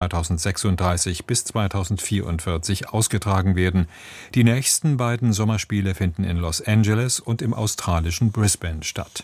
2036 bis 2044 ausgetragen werden. Die nächsten beiden Sommerspiele finden in Los Angeles und im australischen Brisbane statt.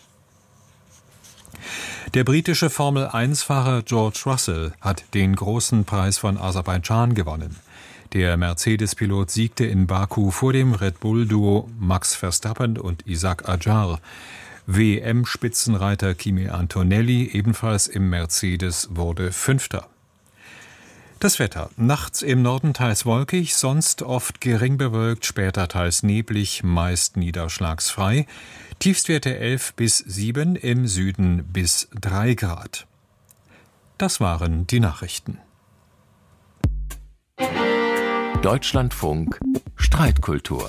Der britische Formel-1-Fahrer George Russell hat den großen Preis von Aserbaidschan gewonnen. Der Mercedes-Pilot siegte in Baku vor dem Red Bull-Duo Max Verstappen und Isack Adjar. WM-Spitzenreiter Kimi Antonelli, ebenfalls im Mercedes, wurde Fünfter. Das Wetter. Nachts im Norden teils wolkig, sonst oft gering bewölkt, später teils neblig, meist niederschlagsfrei. Tiefstwerte 11 bis 7, im Süden bis 3 Grad. Das waren die Nachrichten. Deutschlandfunk Streitkultur.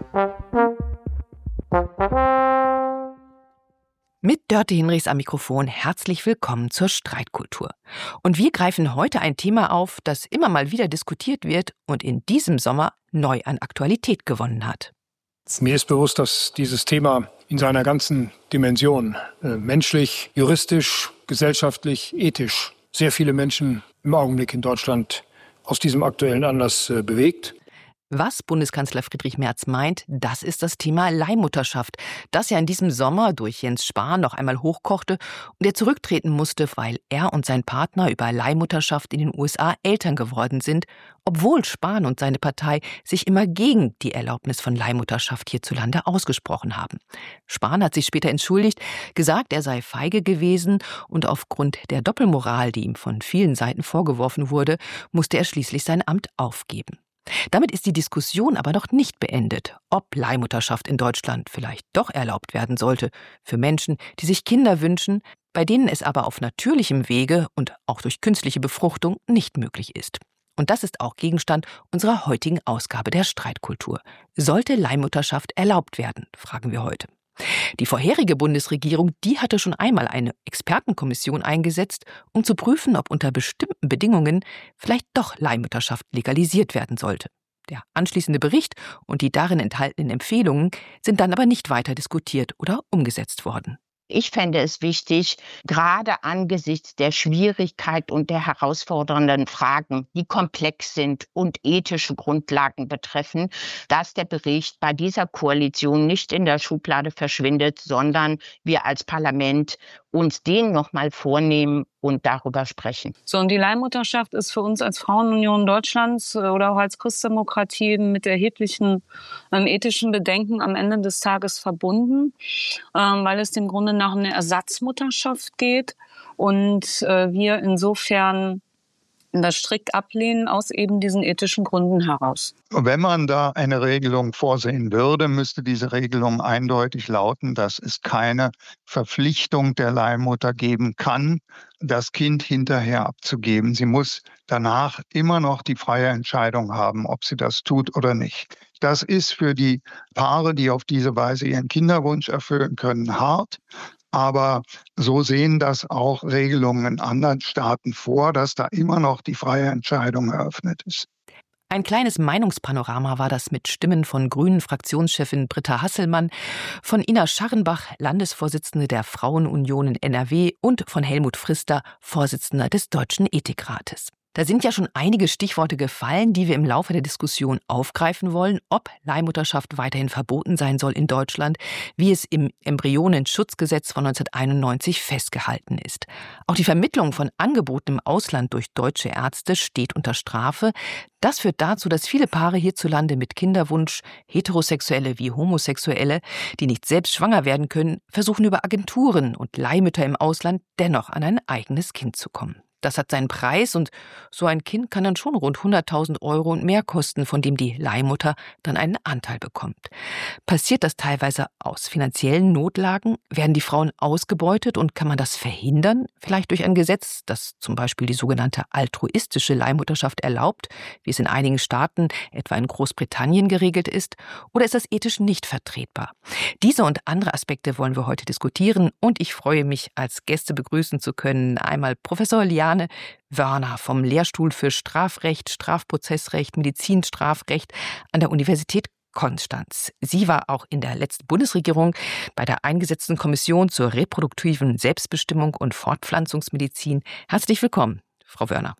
Mit Dörte Hinrichs am Mikrofon herzlich willkommen zur Streitkultur. Und wir greifen heute ein Thema auf, das immer mal wieder diskutiert wird und in diesem Sommer neu an Aktualität gewonnen hat. Mir ist bewusst, dass dieses Thema in seiner ganzen Dimension, menschlich, juristisch, gesellschaftlich, ethisch, sehr viele Menschen im Augenblick in Deutschland aus diesem aktuellen Anlass bewegt. Was Bundeskanzler Friedrich Merz meint, das ist das Thema Leihmutterschaft, das ja in diesem Sommer durch Jens Spahn noch einmal hochkochte und er zurücktreten musste, weil er und sein Partner über Leihmutterschaft in den USA Eltern geworden sind, obwohl Spahn und seine Partei sich immer gegen die Erlaubnis von Leihmutterschaft hierzulande ausgesprochen haben. Spahn hat sich später entschuldigt, gesagt, er sei feige gewesen und aufgrund der Doppelmoral, die ihm von vielen Seiten vorgeworfen wurde, musste er schließlich sein Amt aufgeben. Damit ist die Diskussion aber noch nicht beendet, ob Leihmutterschaft in Deutschland vielleicht doch erlaubt werden sollte für Menschen, die sich Kinder wünschen, bei denen es aber auf natürlichem Wege und auch durch künstliche Befruchtung nicht möglich ist. Und das ist auch Gegenstand unserer heutigen Ausgabe der Streitkultur. Sollte Leihmutterschaft erlaubt werden, fragen wir heute. Die vorherige Bundesregierung, die hatte schon einmal eine Expertenkommission eingesetzt, um zu prüfen, ob unter bestimmten Bedingungen vielleicht doch Leihmutterschaft legalisiert werden sollte. Der anschließende Bericht und die darin enthaltenen Empfehlungen sind dann aber nicht weiter diskutiert oder umgesetzt worden. Ich fände es wichtig, gerade angesichts der Schwierigkeit und der herausfordernden Fragen, die komplex sind und ethische Grundlagen betreffen, dass der Bericht bei dieser Koalition nicht in der Schublade verschwindet, sondern wir als Parlament uns den nochmal vornehmen und darüber sprechen. So, und die Leihmutterschaft ist für uns als Frauenunion Deutschlands oder auch als Christdemokratie mit erheblichen ethischen Bedenken am Ende des Tages verbunden, weil es im Grunde nach einer Ersatzmutterschaft geht und wir insofern das strikt ablehnen aus eben diesen ethischen Gründen heraus. Wenn man da eine Regelung vorsehen würde, müsste diese Regelung eindeutig lauten, dass es keine Verpflichtung der Leihmutter geben kann, das Kind hinterher abzugeben. Sie muss danach immer noch die freie Entscheidung haben, ob sie das tut oder nicht. Das ist für die Paare, die auf diese Weise ihren Kinderwunsch erfüllen können, hart. Aber so sehen das auch Regelungen in anderen Staaten vor, dass da immer noch die freie Entscheidung eröffnet ist. Ein kleines Meinungspanorama war das mit Stimmen von Grünen-Fraktionschefin Britta Hasselmann, von Ina Scharrenbach, Landesvorsitzende der Frauenunion in NRW und von Helmut Frister, Vorsitzender des Deutschen Ethikrates. Da sind ja schon einige Stichworte gefallen, die wir im Laufe der Diskussion aufgreifen wollen, ob Leihmutterschaft weiterhin verboten sein soll in Deutschland, wie es im Embryonenschutzgesetz von 1991 festgehalten ist. Auch die Vermittlung von Angeboten im Ausland durch deutsche Ärzte steht unter Strafe. Das führt dazu, dass viele Paare hierzulande mit Kinderwunsch, Heterosexuelle wie Homosexuelle, die nicht selbst schwanger werden können, versuchen über Agenturen und Leihmütter im Ausland dennoch an ein eigenes Kind zu kommen. Das hat seinen Preis und so ein Kind kann dann schon rund 100.000 Euro und mehr kosten, von dem die Leihmutter dann einen Anteil bekommt. Passiert das teilweise aus finanziellen Notlagen? Werden die Frauen ausgebeutet und kann man das verhindern? Vielleicht durch ein Gesetz, das zum Beispiel die sogenannte altruistische Leihmutterschaft erlaubt, wie es in einigen Staaten, etwa in Großbritannien, geregelt ist? Oder ist das ethisch nicht vertretbar? Diese und andere Aspekte wollen wir heute diskutieren und ich freue mich, als Gäste begrüßen zu können, einmal Professor Liane Wörner vom Lehrstuhl für Strafrecht, Strafprozessrecht, Medizinstrafrecht an der Universität Konstanz. Sie war auch in der letzten Bundesregierung bei der eingesetzten Kommission zur reproduktiven Selbstbestimmung und Fortpflanzungsmedizin. Herzlich willkommen, Frau Wörner.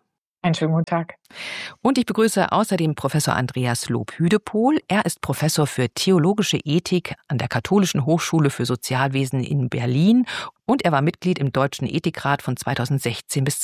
Einen schönen guten Tag. Und ich begrüße außerdem Professor Andreas Lob-Hüdepohl. Er ist Professor für Theologische Ethik an der Katholischen Hochschule für Sozialwesen in Berlin und er war Mitglied im Deutschen Ethikrat von 2016 bis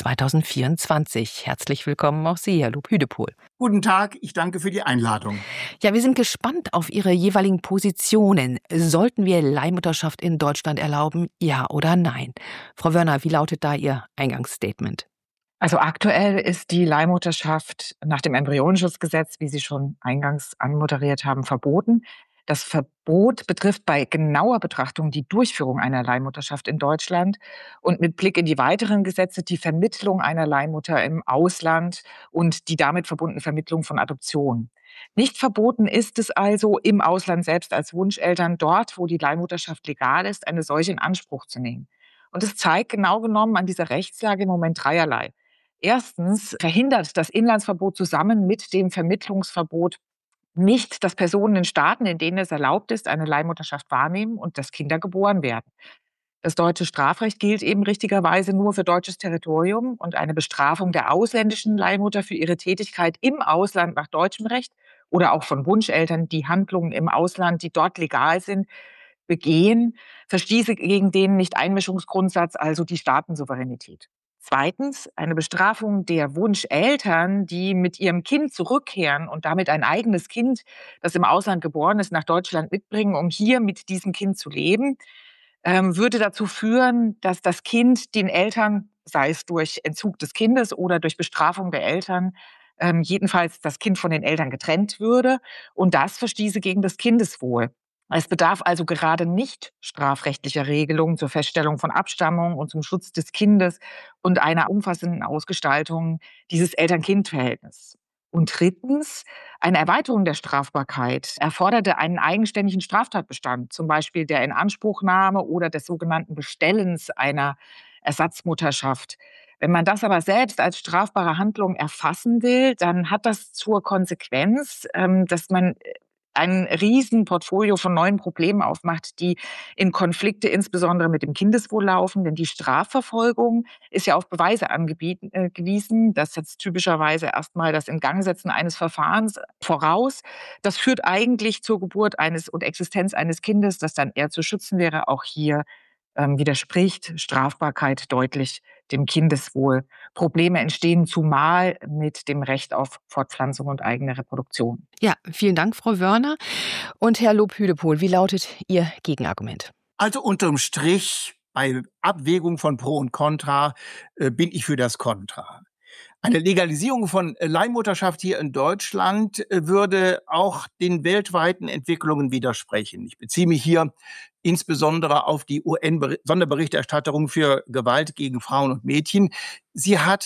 2024. Herzlich willkommen auch Sie, Herr Lob-Hüdepohl. Guten Tag, ich danke für die Einladung. Ja, wir sind gespannt auf Ihre jeweiligen Positionen. Sollten wir Leihmutterschaft in Deutschland erlauben, ja oder nein? Frau Wörner, wie lautet da Ihr Eingangsstatement? Also aktuell ist die Leihmutterschaft nach dem Embryonenschutzgesetz, wie Sie schon eingangs anmoderiert haben, verboten. Das Verbot betrifft bei genauer Betrachtung die Durchführung einer Leihmutterschaft in Deutschland und mit Blick in die weiteren Gesetze die Vermittlung einer Leihmutter im Ausland und die damit verbundene Vermittlung von Adoption. Nicht verboten ist es also, im Ausland selbst als Wunscheltern dort, wo die Leihmutterschaft legal ist, eine solche in Anspruch zu nehmen. Und es zeigt genau genommen an dieser Rechtslage im Moment dreierlei. Erstens verhindert das Inlandsverbot zusammen mit dem Vermittlungsverbot nicht, dass Personen in Staaten, in denen es erlaubt ist, eine Leihmutterschaft wahrnehmen und dass Kinder geboren werden. Das deutsche Strafrecht gilt eben richtigerweise nur für deutsches Territorium und eine Bestrafung der ausländischen Leihmutter für ihre Tätigkeit im Ausland nach deutschem Recht oder auch von Wunscheltern, die Handlungen im Ausland, die dort legal sind, begehen, verstieße gegen den Nichteinmischungsgrundsatz, also die Staatensouveränität. Zweitens, eine Bestrafung der Wunscheltern, die mit ihrem Kind zurückkehren und damit ein eigenes Kind, das im Ausland geboren ist, nach Deutschland mitbringen, um hier mit diesem Kind zu leben, würde dazu führen, dass das Kind den Eltern, sei es durch Entzug des Kindes oder durch Bestrafung der Eltern, jedenfalls das Kind von den Eltern getrennt würde. Und das verstieße gegen das Kindeswohl. Es bedarf also gerade nicht strafrechtlicher Regelungen zur Feststellung von Abstammung und zum Schutz des Kindes und einer umfassenden Ausgestaltung dieses Eltern-Kind-Verhältnisses. Und drittens, eine Erweiterung der Strafbarkeit erforderte einen eigenständigen Straftatbestand, zum Beispiel der Inanspruchnahme oder des sogenannten Bestellens einer Ersatzmutterschaft. Wenn man das aber selbst als strafbare Handlung erfassen will, dann hat das zur Konsequenz, dass man ein Riesenportfolio von neuen Problemen aufmacht, die in Konflikte insbesondere mit dem Kindeswohl laufen. Denn die Strafverfolgung ist ja auf Beweise angewiesen. Das setzt typischerweise erstmal das Ingangsetzen eines Verfahrens voraus. Das führt eigentlich zur Geburt und Existenz eines Kindes, das dann eher zu schützen wäre. Auch hier widerspricht Strafbarkeit deutlich dem Kindeswohl. Probleme entstehen zumal mit dem Recht auf Fortpflanzung und eigene Reproduktion. Ja, vielen Dank, Frau Wörner. Und Herr Lob-Hüdepohl, wie lautet Ihr Gegenargument? Also unterm Strich, bei Abwägung von Pro und Contra, bin ich für das Contra. Eine Legalisierung von Leihmutterschaft hier in Deutschland würde auch den weltweiten Entwicklungen widersprechen. Ich beziehe mich hier insbesondere auf die UN-Sonderberichterstattung für Gewalt gegen Frauen und Mädchen. Sie hat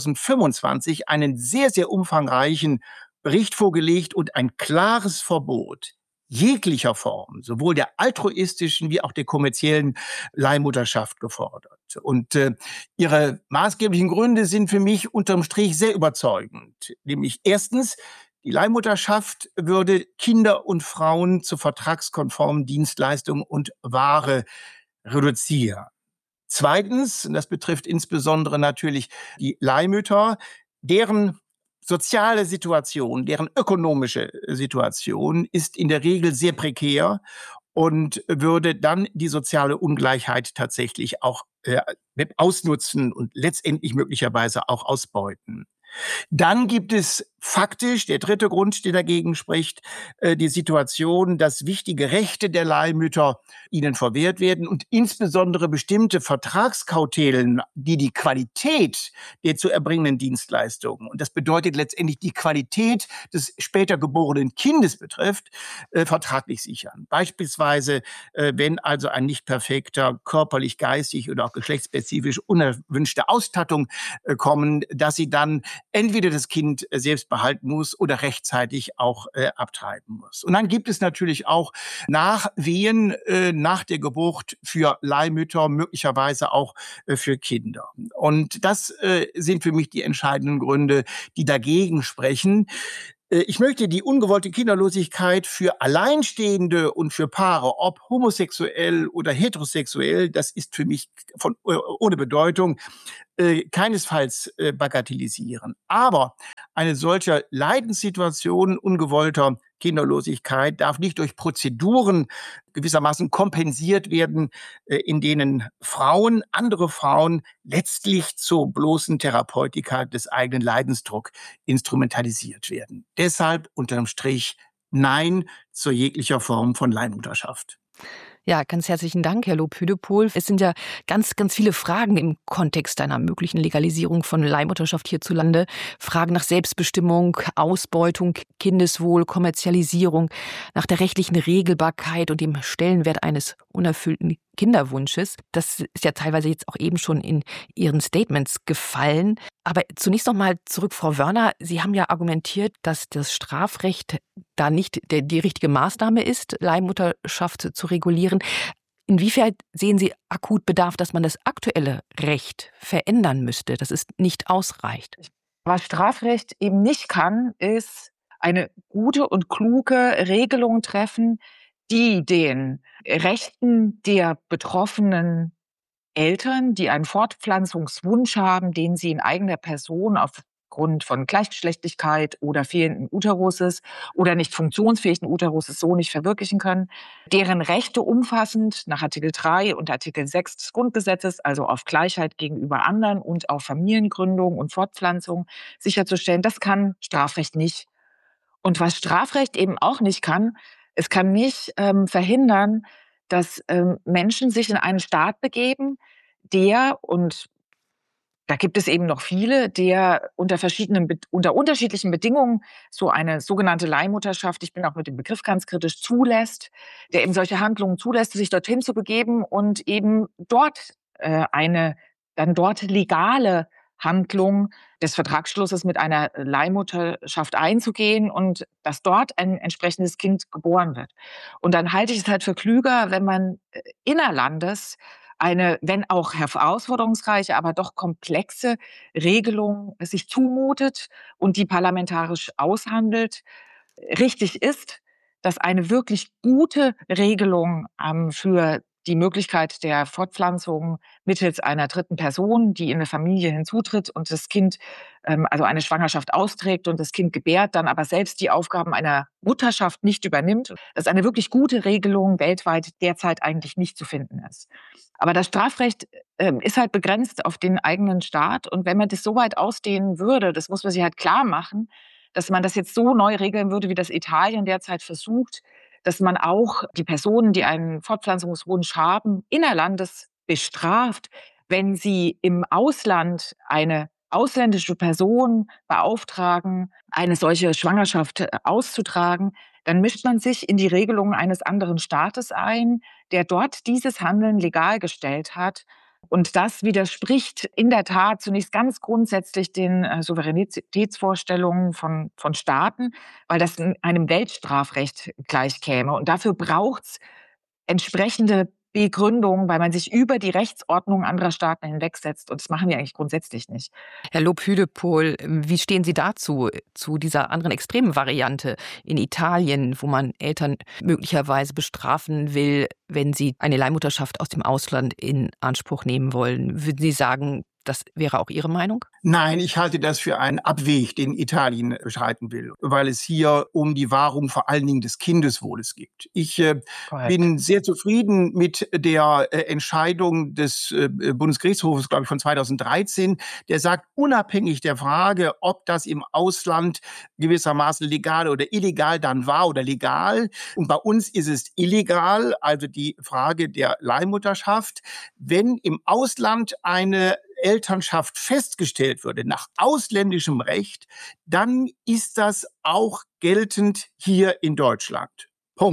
2025 einen sehr, sehr umfangreichen Bericht vorgelegt und ein klares Verbot jeglicher Form, sowohl der altruistischen wie auch der kommerziellen Leihmutterschaft gefordert. Und ihre maßgeblichen Gründe sind für mich unterm Strich sehr überzeugend. Nämlich erstens, die Leihmutterschaft würde Kinder und Frauen zu vertragskonformen Dienstleistungen und Ware reduzieren. Zweitens, und das betrifft insbesondere natürlich die Leihmütter, deren soziale Situation, deren ökonomische Situation ist in der Regel sehr prekär und würde dann die soziale Ungleichheit tatsächlich auch ausnutzen und letztendlich möglicherweise auch ausbeuten. Dann gibt es faktisch, der dritte Grund, der dagegen spricht, die Situation, dass wichtige Rechte der Leihmütter ihnen verwehrt werden und insbesondere bestimmte Vertragskautelen, die die Qualität der zu erbringenden Dienstleistungen, und das bedeutet letztendlich die Qualität des später geborenen Kindes betrifft, vertraglich sichern. Beispielsweise, wenn also ein nicht perfekter, körperlich, geistig oder auch geschlechtsspezifisch unerwünschte Ausstattung kommen, dass sie dann entweder das Kind selbst behalten muss oder rechtzeitig auch abtreiben muss. Und dann gibt es natürlich auch Nachwehen nach der Geburt für Leihmütter, möglicherweise auch für Kinder. Und das sind für mich die entscheidenden Gründe, die dagegen sprechen. Ich möchte die ungewollte Kinderlosigkeit für Alleinstehende und für Paare, ob homosexuell oder heterosexuell, das ist für mich ohne Bedeutung, keinesfalls bagatellisieren. Aber eine solche Leidenssituation ungewollter Kinderlosigkeit darf nicht durch Prozeduren gewissermaßen kompensiert werden, in denen andere Frauen letztlich zur bloßen Therapeutika des eigenen Leidensdruck instrumentalisiert werden. Deshalb unterm Strich Nein zu jeglicher Form von Leihmutterschaft. Ja, ganz herzlichen Dank, Herr Lobhüdepohl. Es sind ja ganz, ganz viele Fragen im Kontext einer möglichen Legalisierung von Leihmutterschaft hierzulande. Fragen nach Selbstbestimmung, Ausbeutung, Kindeswohl, Kommerzialisierung, nach der rechtlichen Regelbarkeit und dem Stellenwert eines unerfüllten Kinderwunsches. Das ist ja teilweise jetzt auch eben schon in Ihren Statements gefallen. Aber zunächst noch mal zurück, Frau Wörner. Sie haben ja argumentiert, dass das Strafrecht da nicht die richtige Maßnahme ist, Leihmutterschaft zu regulieren. Inwiefern sehen Sie akut Bedarf, dass man das aktuelle Recht verändern müsste, dass es nicht ausreicht? Was Strafrecht eben nicht kann, ist eine gute und kluge Regelung treffen, die den Rechten der betroffenen Eltern, die einen Fortpflanzungswunsch haben, den sie in eigener Person aufgrund von Gleichgeschlechtlichkeit oder fehlenden Uteruses oder nicht funktionsfähigen Uteruses so nicht verwirklichen können, deren Rechte umfassend nach Artikel 3 und Artikel 6 des Grundgesetzes, also auf Gleichheit gegenüber anderen und auf Familiengründung und Fortpflanzung sicherzustellen, das kann Strafrecht nicht. Und was Strafrecht eben auch nicht kann, es kann nicht verhindern, dass Menschen sich in einen Staat begeben, der, und da gibt es eben noch viele, der unter unterschiedlichen Bedingungen so eine sogenannte Leihmutterschaft, ich bin auch mit dem Begriff ganz kritisch, zulässt, der eben solche Handlungen zulässt, sich dorthin zu begeben und eben dort dort legale Handlung des Vertragsschlusses mit einer Leihmutterschaft einzugehen und dass dort ein entsprechendes Kind geboren wird. Und dann halte ich es halt für klüger, wenn man innerlandes eine, wenn auch herausforderungsreiche, aber doch komplexe Regelung sich zumutet und die parlamentarisch aushandelt. Richtig ist, dass eine wirklich gute Regelung für die Möglichkeit der Fortpflanzung mittels einer dritten Person, die in eine Familie hinzutritt und das Kind, also eine Schwangerschaft austrägt und das Kind gebärt, dann aber selbst die Aufgaben einer Mutterschaft nicht übernimmt, dass eine wirklich gute Regelung weltweit derzeit eigentlich nicht zu finden ist. Aber das Strafrecht ist halt begrenzt auf den eigenen Staat. Und wenn man das so weit ausdehnen würde, das muss man sich halt klar machen, dass man das jetzt so neu regeln würde, wie das Italien derzeit versucht, dass man auch die Personen, die einen Fortpflanzungswunsch haben, innerlandes bestraft, wenn sie im Ausland eine ausländische Person beauftragen, eine solche Schwangerschaft auszutragen, dann mischt man sich in die Regelungen eines anderen Staates ein, der dort dieses Handeln legal gestellt hat. Und das widerspricht in der Tat zunächst ganz grundsätzlich den Souveränitätsvorstellungen von Staaten, weil das einem Weltstrafrecht gleichkäme. Und dafür braucht es entsprechende Begründungen, weil man sich über die Rechtsordnung anderer Staaten hinwegsetzt. Und das machen wir eigentlich grundsätzlich nicht. Herr Lobhüdepohl, wie stehen Sie dazu, zu dieser anderen extremen Variante in Italien, wo man Eltern möglicherweise bestrafen will, wenn sie eine Leihmutterschaft aus dem Ausland in Anspruch nehmen wollen? Würden Sie sagen, das wäre auch Ihre Meinung? Nein, ich halte das für einen Abweg, den Italien beschreiten will, weil es hier um die Wahrung vor allen Dingen des Kindeswohles geht. Ich bin sehr zufrieden mit der Entscheidung des Bundesgerichtshofes, glaube ich, von 2013, der sagt, unabhängig der Frage, ob das im Ausland gewissermaßen legal oder illegal dann war oder legal, und bei uns ist es illegal, also die Frage der Leihmutterschaft, wenn im Ausland eine Elternschaft festgestellt würde nach ausländischem Recht, dann ist das auch geltend hier in Deutschland. Punkt.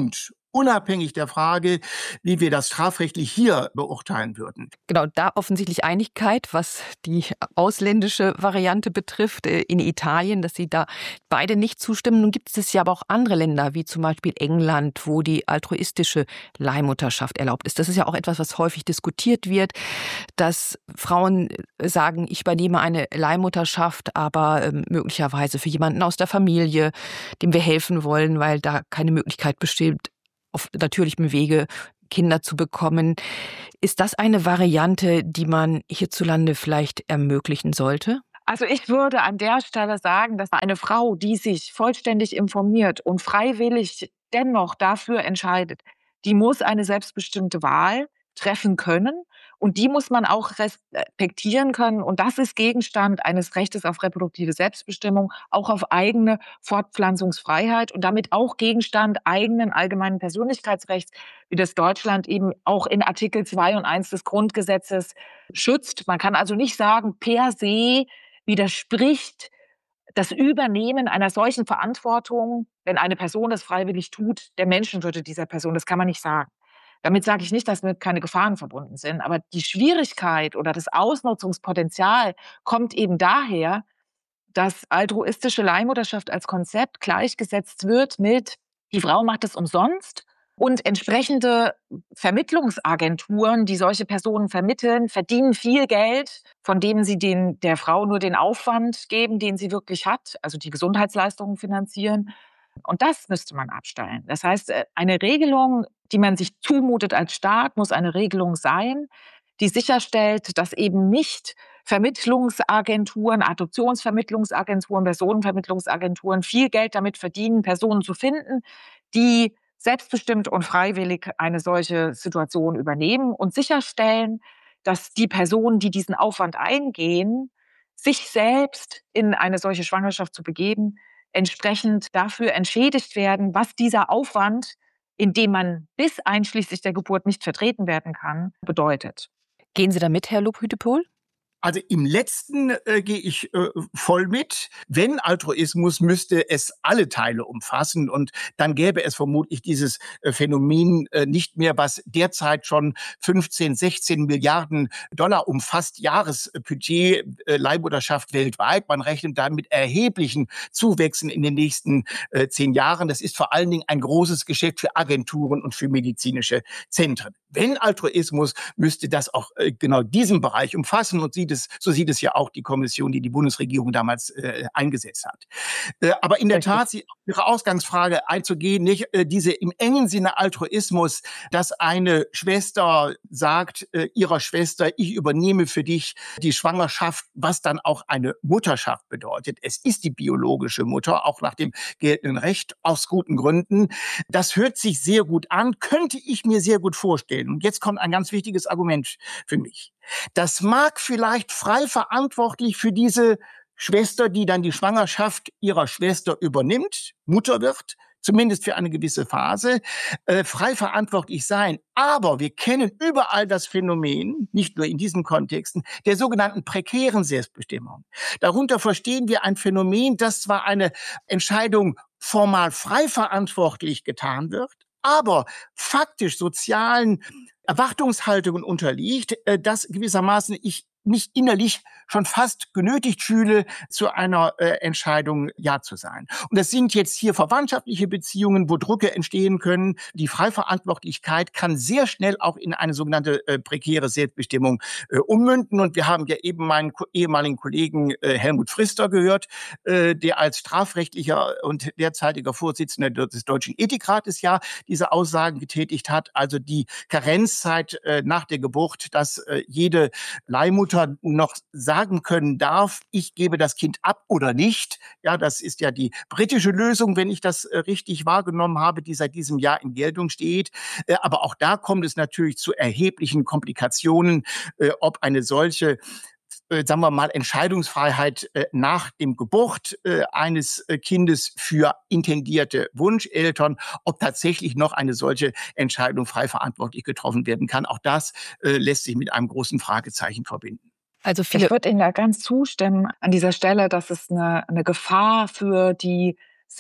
unabhängig der Frage, wie wir das strafrechtlich hier beurteilen würden. Genau, da offensichtlich Einigkeit, was die ausländische Variante betrifft in Italien, dass Sie da beide nicht zustimmen. Nun gibt es ja aber auch andere Länder, wie zum Beispiel England, wo die altruistische Leihmutterschaft erlaubt ist. Das ist ja auch etwas, was häufig diskutiert wird, dass Frauen sagen, ich übernehme eine Leihmutterschaft, aber möglicherweise für jemanden aus der Familie, dem wir helfen wollen, weil da keine Möglichkeit besteht, auf natürlichem Wege Kinder zu bekommen. Ist das eine Variante, die man hierzulande vielleicht ermöglichen sollte? Also ich würde an der Stelle sagen, dass eine Frau, die sich vollständig informiert und freiwillig dennoch dafür entscheidet, die muss eine selbstbestimmte Wahl treffen können und die muss man auch respektieren können. Und das ist Gegenstand eines Rechtes auf reproduktive Selbstbestimmung, auch auf eigene Fortpflanzungsfreiheit und damit auch Gegenstand eigenen allgemeinen Persönlichkeitsrechts, wie das Deutschland eben auch in Artikel 2 und 1 des Grundgesetzes schützt. Man kann also nicht sagen, per se widerspricht das Übernehmen einer solchen Verantwortung, wenn eine Person das freiwillig tut, der Menschenwürde dieser Person. Das kann man nicht sagen. Damit sage ich nicht, dass damit keine Gefahren verbunden sind, aber die Schwierigkeit oder das Ausnutzungspotenzial kommt eben daher, dass altruistische Leihmutterschaft als Konzept gleichgesetzt wird mit, die Frau macht es umsonst und entsprechende Vermittlungsagenturen, die solche Personen vermitteln, verdienen viel Geld, von dem sie der Frau nur den Aufwand geben, den sie wirklich hat, also die Gesundheitsleistungen finanzieren. Und das müsste man abstellen. Das heißt, eine Regelung, die man sich zumutet als Staat, muss eine Regelung sein, die sicherstellt, dass eben nicht Vermittlungsagenturen, Adoptionsvermittlungsagenturen, Personenvermittlungsagenturen viel Geld damit verdienen, Personen zu finden, die selbstbestimmt und freiwillig eine solche Situation übernehmen und sicherstellen, dass die Personen, die diesen Aufwand eingehen, sich selbst in eine solche Schwangerschaft zu begeben, entsprechend dafür entschädigt werden, was dieser Aufwand, in dem man bis einschließlich der Geburt nicht vertreten werden kann, bedeutet. Gehen Sie da mit, Herr Lobhüte-Pohl? Also im Letzten gehe ich voll mit. Wenn Altruismus, müsste es alle Teile umfassen und dann gäbe es vermutlich dieses Phänomen nicht mehr, was derzeit schon 15, 16 Milliarden Dollar umfasst, Jahresbudget Leihmutterschaft weltweit. Man rechnet da mit erheblichen Zuwächsen in den nächsten 10 Jahren. Das ist vor allen Dingen ein großes Geschäft für Agenturen und für medizinische Zentren. Wenn Altruismus, müsste das auch genau diesen Bereich umfassen und so sieht es ja auch die Kommission, die die Bundesregierung damals eingesetzt hat. Aber in der Tat, Ihre Ausgangsfrage einzugehen, nicht diese im engen Sinne Altruismus, dass eine Schwester sagt ihrer Schwester, ich übernehme für dich die Schwangerschaft, was dann auch eine Mutterschaft bedeutet. Es ist die biologische Mutter, auch nach dem geltenden Recht, aus guten Gründen. Das hört sich sehr gut an, könnte ich mir sehr gut vorstellen. Und jetzt kommt ein ganz wichtiges Argument für mich. Das mag vielleicht frei verantwortlich für diese Schwester, die dann die Schwangerschaft ihrer Schwester übernimmt, Mutter wird, zumindest für eine gewisse Phase, frei verantwortlich sein. Aber wir kennen überall das Phänomen, nicht nur in diesen Kontexten, der sogenannten prekären Selbstbestimmung. Darunter verstehen wir ein Phänomen, dass zwar eine Entscheidung formal frei verantwortlich getan wird, aber faktisch sozialen Erwartungshaltungen unterliegt, dass gewissermaßen ich mich innerlich schon fast genötigt fühle, zu einer Entscheidung Ja zu sein. Und das sind jetzt hier verwandtschaftliche Beziehungen, wo Drucke entstehen können. Die Freiverantwortlichkeit kann sehr schnell auch in eine sogenannte prekäre Selbstbestimmung ummünden. Und wir haben ja eben meinen ehemaligen Kollegen Helmut Frister gehört, der als strafrechtlicher und derzeitiger Vorsitzender des Deutschen Ethikrates ja diese Aussagen getätigt hat. Also die Karenzzeit nach der Geburt, dass jede Leihmutter noch sagen können darf, ich gebe das Kind ab oder nicht. Ja, das ist ja die britische Lösung, wenn ich das richtig wahrgenommen habe, die seit diesem Jahr in Geltung steht. Aber auch da kommt es natürlich zu erheblichen Komplikationen, ob eine solche sagen wir mal, Entscheidungsfreiheit nach dem Geburt eines Kindes für intendierte Wunscheltern, ob tatsächlich noch eine solche Entscheidung frei verantwortlich getroffen werden kann. Auch das lässt sich mit einem großen Fragezeichen verbinden. Also ich würde Ihnen da ganz zustimmen an dieser Stelle, dass es eine Gefahr für die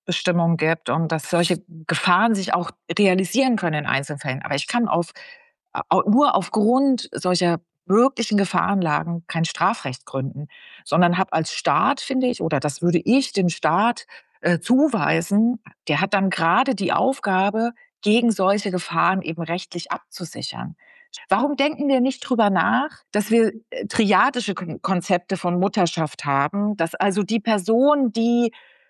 Selbstbestimmung gibt und dass solche Gefahren sich auch realisieren können in Einzelfällen. Aber ich kann nur aufgrund solcher möglichen Gefahrenlagen kein Strafrecht gründen, sondern habe als Staat, finde ich, oder das würde ich dem Staat zuweisen, der hat dann gerade die Aufgabe, gegen solche Gefahren eben rechtlich abzusichern. Warum denken wir nicht drüber nach, dass wir triadische Konzepte von Mutterschaft haben, dass also die Person, die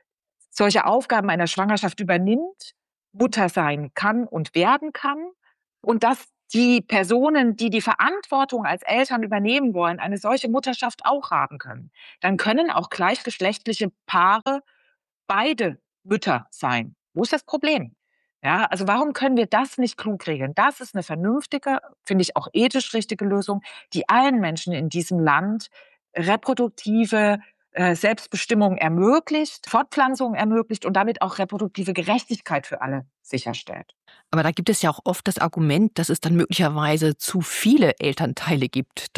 solche Aufgaben einer Schwangerschaft übernimmt, Mutter sein kann und werden kann und dass die Personen, die die Verantwortung als Eltern übernehmen wollen, eine solche Mutterschaft auch haben können. Dann können auch gleichgeschlechtliche Paare beide Mütter sein. Wo ist das Problem? Ja, also warum können wir das nicht klug regeln? Das ist eine vernünftige, finde ich auch ethisch richtige Lösung, die allen Menschen in diesem Land reproduktive Selbstbestimmung ermöglicht, Fortpflanzung ermöglicht und damit auch reproduktive Gerechtigkeit für alle sicherstellt. Aber da gibt es ja auch oft das Argument, dass es dann möglicherweise zu viele Elternteile gibt.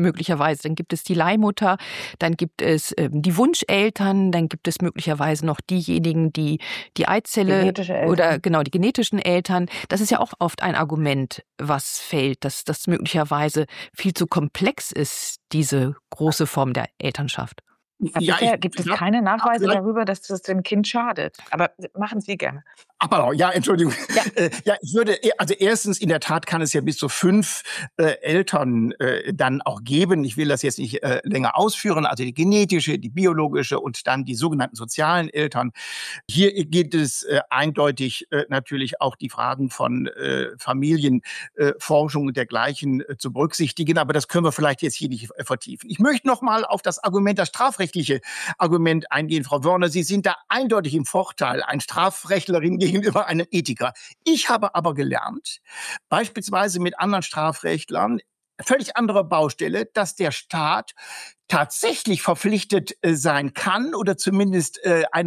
Dann gibt es die Leihmutter, dann gibt es die Wunscheltern, dann gibt es möglicherweise noch diejenigen, die die Eizelle oder genau die genetischen Eltern. Das ist ja auch oft ein Argument, was fällt, dass das möglicherweise viel zu komplex ist, diese große Form der Elternschaft. Bisher gibt es keine Nachweise darüber, dass das dem Kind schadet. Aber machen Sie gerne. Aber ja, Entschuldigung. Ja. Ich würde, also erstens, in der Tat kann es ja bis zu 5 Eltern dann auch geben. Ich will das jetzt nicht länger ausführen. Also die genetische, die biologische und dann die sogenannten sozialen Eltern. Hier geht es eindeutig natürlich auch die Fragen von Familienforschung und dergleichen zu berücksichtigen. Aber das können wir vielleicht jetzt hier nicht vertiefen. Ich möchte noch mal auf das strafrechtliche Argument eingehen, Frau Wörner. Sie sind da eindeutig im Vorteil, ein Strafrechtlerin gegenüber einem Ethiker. Ich habe aber gelernt, beispielsweise mit anderen Strafrechtlern, völlig andere Baustelle, dass der Staat tatsächlich verpflichtet sein kann oder zumindest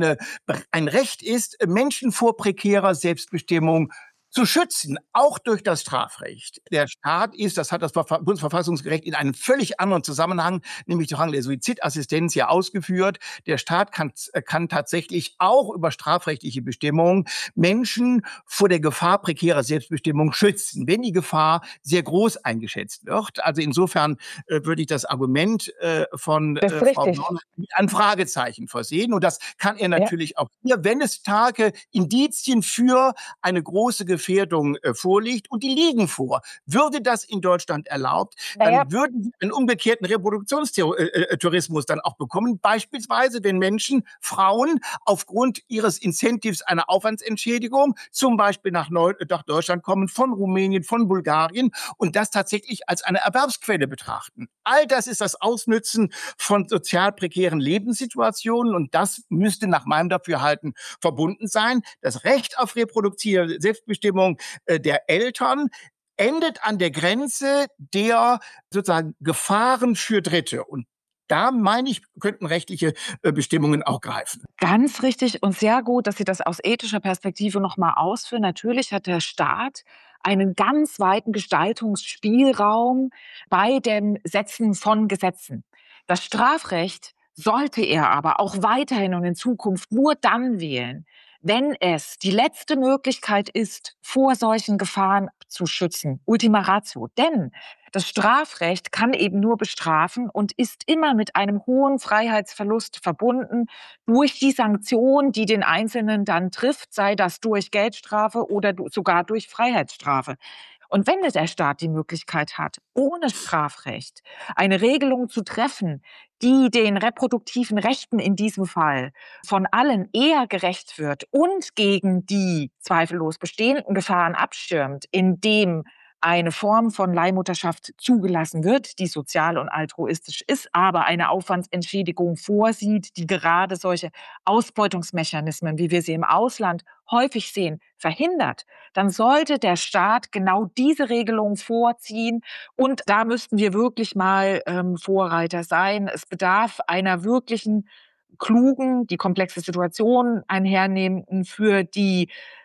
ein Recht ist, Menschen vor prekärer Selbstbestimmung zu schützen, auch durch das Strafrecht. Der Staat ist, das hat das Bundesverfassungsgericht in einem völlig anderen Zusammenhang, nämlich durch Rang der Suizidassistenz ja ausgeführt. Der Staat kann tatsächlich auch über strafrechtliche Bestimmungen Menschen vor der Gefahr prekärer Selbstbestimmung schützen, wenn die Gefahr sehr groß eingeschätzt wird. Also insofern würde ich das Argument von Frau Wörner mit einem Fragezeichen versehen. Und das kann er natürlich auch hier, wenn es starke Indizien für eine große Gefährdung vorliegt, und die liegen vor. Würde das in Deutschland erlaubt, dann würden wir einen umgekehrten Reproduktionstourismus dann auch bekommen. Beispielsweise, wenn Menschen, Frauen, aufgrund ihres Incentives einer Aufwandsentschädigung zum Beispiel nach Deutschland kommen, von Rumänien, von Bulgarien, und das tatsächlich als eine Erwerbsquelle betrachten. All das ist das Ausnützen von sozial prekären Lebenssituationen, und das müsste nach meinem Dafürhalten verbunden sein. Das Recht auf reproduktive Selbstbestimmung der Eltern endet an der Grenze der sozusagen Gefahren für Dritte. Und da, meine ich, könnten rechtliche Bestimmungen auch greifen. Ganz richtig und sehr gut, dass Sie das aus ethischer Perspektive noch mal ausführen. Natürlich hat der Staat einen ganz weiten Gestaltungsspielraum bei dem Setzen von Gesetzen. Das Strafrecht sollte er aber auch weiterhin und in Zukunft nur dann wählen, wenn es die letzte Möglichkeit ist, vor solchen Gefahren zu schützen. Ultima Ratio. Denn das Strafrecht kann eben nur bestrafen und ist immer mit einem hohen Freiheitsverlust verbunden durch die Sanktion, die den Einzelnen dann trifft, sei das durch Geldstrafe oder sogar durch Freiheitsstrafe. Und wenn der Staat die Möglichkeit hat, ohne Strafrecht eine Regelung zu treffen, die den reproduktiven Rechten in diesem Fall von allen eher gerecht wird und gegen die zweifellos bestehenden Gefahren abschirmt, indem eine Form von Leihmutterschaft zugelassen wird, die sozial und altruistisch ist, aber eine Aufwandsentschädigung vorsieht, die gerade solche Ausbeutungsmechanismen, wie wir sie im Ausland häufig sehen, verhindert, dann sollte der Staat genau diese Regelung vorziehen. Und da müssten wir wirklich mal Vorreiter sein. Es bedarf einer wirklichen klugen, die komplexe Situation einhernehmenden, für die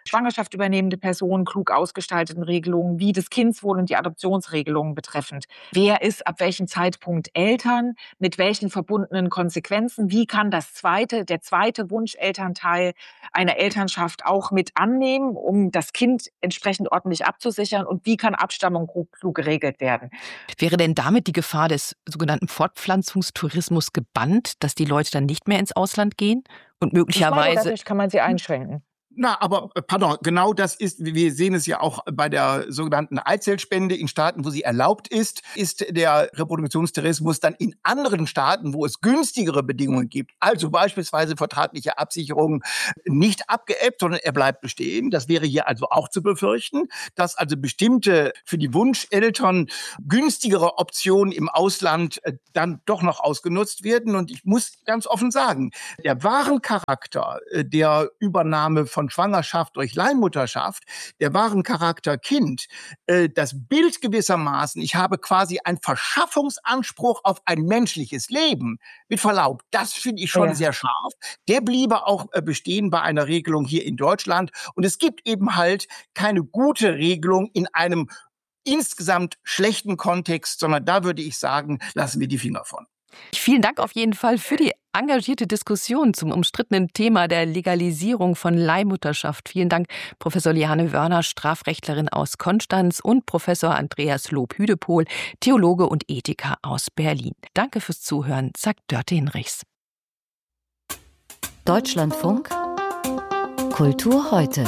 Schwangerschaft übernehmende Personen, klug ausgestalteten Regelungen wie das Kindeswohl und die Adoptionsregelungen betreffend. Wer ist ab welchem Zeitpunkt Eltern, mit welchen verbundenen Konsequenzen? Wie kann der zweite Wunschelternteil einer Elternschaft auch mit annehmen, um das Kind entsprechend ordentlich abzusichern? Und wie kann Abstammung klug geregelt werden? Wäre denn damit die Gefahr des sogenannten Fortpflanzungstourismus gebannt, dass die Leute dann nicht mehr ins Ausland gehen und möglicherweise... Dadurch kann man sie einschränken. Na, aber pardon, genau das ist, wir sehen es ja auch bei der sogenannten Eizellspende in Staaten, wo sie erlaubt ist der Reproduktionstourismus dann in anderen Staaten, wo es günstigere Bedingungen gibt, also beispielsweise vertragliche Absicherung, nicht abgeebbt, sondern er bleibt bestehen. Das wäre hier also auch zu befürchten, dass also bestimmte für die Wunscheltern günstigere Optionen im Ausland dann doch noch ausgenutzt werden. Und ich muss ganz offen sagen, der wahren Charakter der Übernahme von Schwangerschaft durch Leihmutterschaft, der wahren Charakter Kind, das Bild gewissermaßen, ich habe quasi einen Verschaffungsanspruch auf ein menschliches Leben, mit Verlaub, das finde ich schon sehr scharf. Der bliebe auch bestehen bei einer Regelung hier in Deutschland. Und es gibt eben halt keine gute Regelung in einem insgesamt schlechten Kontext, sondern da würde ich sagen, lassen wir die Finger von. Vielen Dank auf jeden Fall für die engagierte Diskussion zum umstrittenen Thema der Legalisierung von Leihmutterschaft. Vielen Dank, Professor Liane Wörner, Strafrechtlerin aus Konstanz, und Professor Andreas Lob-Hüdepohl, Theologe und Ethiker aus Berlin. Danke fürs Zuhören, sagt Dörte Hinrichs. Deutschlandfunk Kultur heute.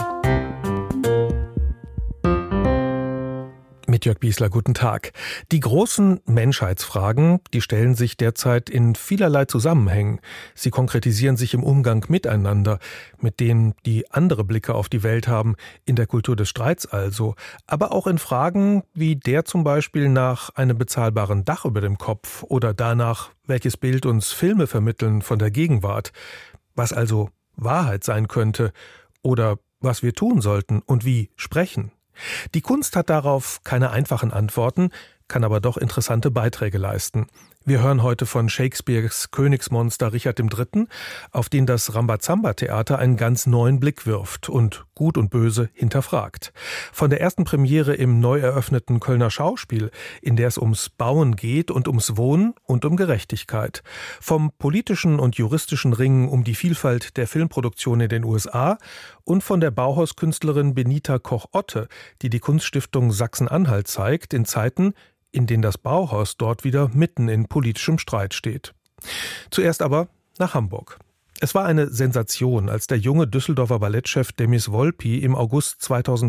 Mit Jörg Biesler, guten Tag. Die großen Menschheitsfragen, die stellen sich derzeit in vielerlei Zusammenhängen. Sie konkretisieren sich im Umgang miteinander, mit denen, die andere Blicke auf die Welt haben, in der Kultur des Streits also, aber auch in Fragen wie der zum Beispiel nach einem bezahlbaren Dach über dem Kopf oder danach, welches Bild uns Filme vermitteln von der Gegenwart, was also Wahrheit sein könnte oder was wir tun sollten und wie sprechen. Die Kunst hat darauf keine einfachen Antworten, kann aber doch interessante Beiträge leisten. Wir hören heute von Shakespeares Königsmonster Richard III., auf den das Rambazamba-Theater einen ganz neuen Blick wirft und Gut und Böse hinterfragt. Von der ersten Premiere im neu eröffneten Kölner Schauspiel, in der es ums Bauen geht und ums Wohnen und um Gerechtigkeit. Vom politischen und juristischen Ringen um die Vielfalt der Filmproduktion in den USA und von der Bauhauskünstlerin Benita Koch-Otte, die die Kunststiftung Sachsen-Anhalt zeigt, in Zeiten, in denen das Bauhaus dort wieder mitten in politischem Streit steht. Zuerst aber nach Hamburg. Es war eine Sensation, als der junge Düsseldorfer Ballettchef Demis Volpi im August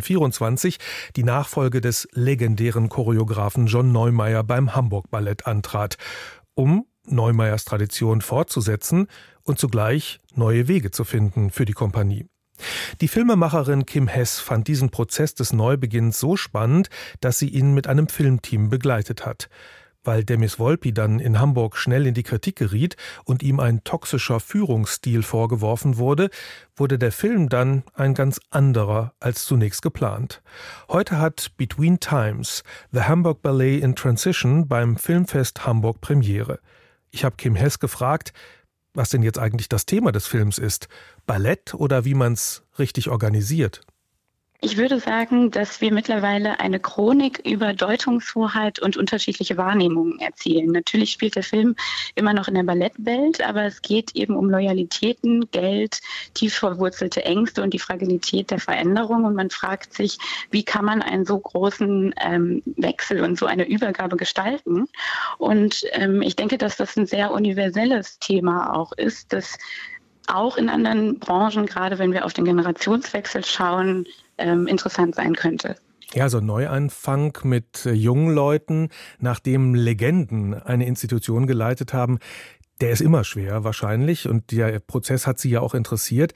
2024 die Nachfolge des legendären Choreografen John Neumeier beim Hamburg Ballett antrat, um Neumeiers Tradition fortzusetzen und zugleich neue Wege zu finden für die Kompanie. Die Filmemacherin Kim Hess fand diesen Prozess des Neubeginns so spannend, dass sie ihn mit einem Filmteam begleitet hat. Weil Demis Volpi dann in Hamburg schnell in die Kritik geriet und ihm ein toxischer Führungsstil vorgeworfen wurde, wurde der Film dann ein ganz anderer als zunächst geplant. Heute hat Between Times, The Hamburg Ballet in Transition beim Filmfest Hamburg Premiere. Ich habe Kim Hess gefragt, was denn jetzt eigentlich das Thema des Films ist. Ballett oder wie man es richtig organisiert? Ich würde sagen, dass wir mittlerweile eine Chronik über Deutungshoheit und unterschiedliche Wahrnehmungen erzählen. Natürlich spielt der Film immer noch in der Ballettwelt, aber es geht eben um Loyalitäten, Geld, tief verwurzelte Ängste und die Fragilität der Veränderung. Und man fragt sich, wie kann man einen so großen Wechsel und so eine Übergabe gestalten? Und ich denke, dass das ein sehr universelles Thema auch ist, das auch in anderen Branchen, gerade wenn wir auf den Generationswechsel schauen, interessant sein könnte. Ja, so ein Neuanfang mit jungen Leuten, nachdem Legenden eine Institution geleitet haben, der ist immer schwer wahrscheinlich und der Prozess hat sie ja auch interessiert.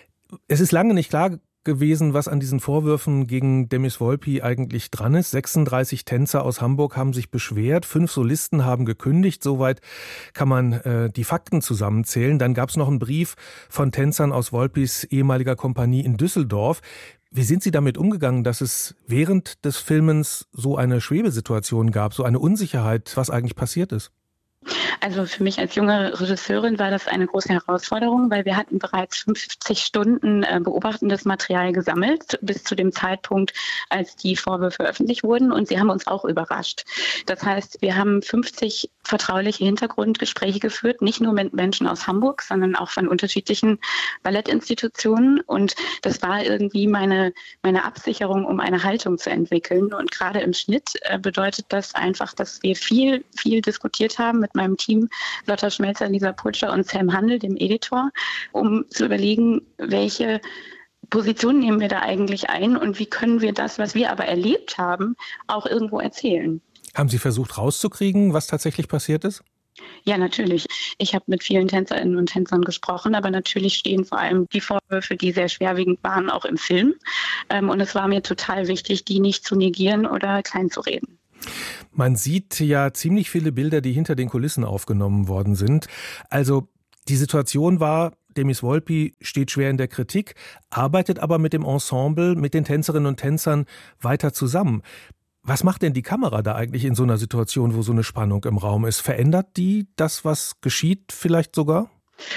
Es ist lange nicht klar gewesen, was an diesen Vorwürfen gegen Demis Volpi eigentlich dran ist. 36 Tänzer aus Hamburg haben sich beschwert, 5 Solisten haben gekündigt, soweit kann man die Fakten zusammenzählen. Dann gab es noch einen Brief von Tänzern aus Volpis ehemaliger Kompanie in Düsseldorf. Wie sind Sie damit umgegangen, dass es während des Filmens so eine Schwebesituation gab, so eine Unsicherheit, was eigentlich passiert ist? Also für mich als junge Regisseurin war das eine große Herausforderung, weil wir hatten bereits 50 Stunden beobachtendes Material gesammelt, bis zu dem Zeitpunkt, als die Vorwürfe öffentlich wurden. Und sie haben uns auch überrascht. Das heißt, wir haben 50 vertrauliche Hintergrundgespräche geführt, nicht nur mit Menschen aus Hamburg, sondern auch von unterschiedlichen Ballettinstitutionen. Und das war irgendwie meine Absicherung, um eine Haltung zu entwickeln. Und gerade im Schnitt bedeutet das einfach, dass wir viel diskutiert haben mit meinem Team, Lotta Schmelzer, Lisa Putscher und Sam Handel, dem Editor, um zu überlegen, welche Position nehmen wir da eigentlich ein und wie können wir das, was wir aber erlebt haben, auch irgendwo erzählen. Haben Sie versucht rauszukriegen, was tatsächlich passiert ist? Ja, natürlich. Ich habe mit vielen Tänzerinnen und Tänzern gesprochen, aber natürlich stehen vor allem die Vorwürfe, die sehr schwerwiegend waren, auch im Film. Und es war mir total wichtig, die nicht zu negieren oder kleinzureden. Man sieht ja ziemlich viele Bilder, die hinter den Kulissen aufgenommen worden sind. Also die Situation war, Demis Volpi steht schwer in der Kritik, arbeitet aber mit dem Ensemble, mit den Tänzerinnen und Tänzern weiter zusammen. Was macht denn die Kamera da eigentlich in so einer Situation, wo so eine Spannung im Raum ist? Verändert die das, was geschieht, vielleicht sogar?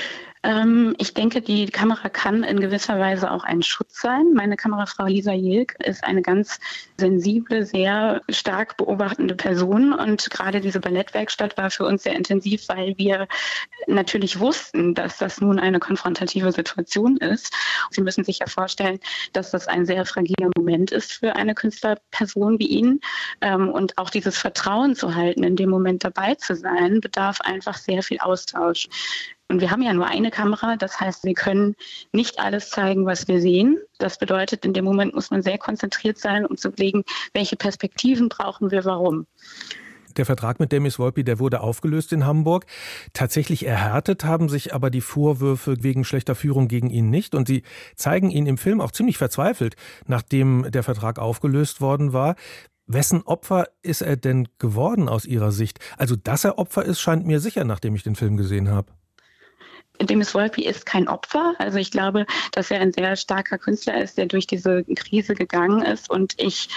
Ich denke, die Kamera kann in gewisser Weise auch ein Schutz sein. Meine Kamerafrau Lisa Jilk ist eine ganz sensible, sehr stark beobachtende Person. Und gerade diese Ballettwerkstatt war für uns sehr intensiv, weil wir natürlich wussten, dass das nun eine konfrontative Situation ist. Sie müssen sich ja vorstellen, dass das ein sehr fragiler Moment ist für eine Künstlerperson wie ihn. Und auch dieses Vertrauen zu halten, in dem Moment dabei zu sein, bedarf einfach sehr viel Austausch. Und wir haben ja nur eine Kamera, das heißt, wir können nicht alles zeigen, was wir sehen. Das bedeutet, in dem Moment muss man sehr konzentriert sein, um zu überlegen, welche Perspektiven brauchen wir, warum. Der Vertrag mit Demis Volpi, der wurde aufgelöst in Hamburg. Tatsächlich erhärtet haben sich aber die Vorwürfe wegen schlechter Führung gegen ihn nicht. Und sie zeigen ihn im Film auch ziemlich verzweifelt, nachdem der Vertrag aufgelöst worden war. Wessen Opfer ist er denn geworden aus Ihrer Sicht? Also, dass er Opfer ist, scheint mir sicher, nachdem ich den Film gesehen habe. Demis Volpi ist kein Opfer. Also ich glaube, dass er ein sehr starker Künstler ist, der durch diese Krise gegangen ist. Und ich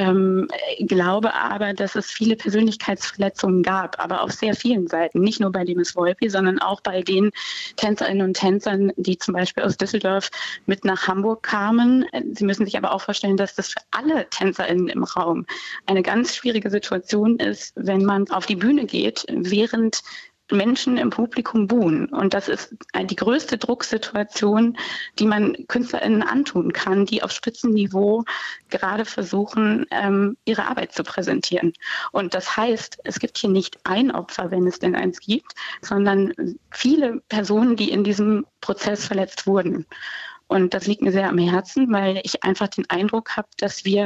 glaube aber, dass es viele Persönlichkeitsverletzungen gab, aber auf sehr vielen Seiten. Nicht nur bei Demis Volpi, sondern auch bei den Tänzerinnen und Tänzern, die zum Beispiel aus Düsseldorf mit nach Hamburg kamen. Sie müssen sich aber auch vorstellen, dass das für alle TänzerInnen im Raum eine ganz schwierige Situation ist, wenn man auf die Bühne geht, während Menschen im Publikum buhen. Und das ist die größte Drucksituation, die man KünstlerInnen antun kann, die auf Spitzenniveau gerade versuchen, ihre Arbeit zu präsentieren. Und das heißt, es gibt hier nicht ein Opfer, wenn es denn eins gibt, sondern viele Personen, die in diesem Prozess verletzt wurden. Und das liegt mir sehr am Herzen, weil ich einfach den Eindruck habe, dass wir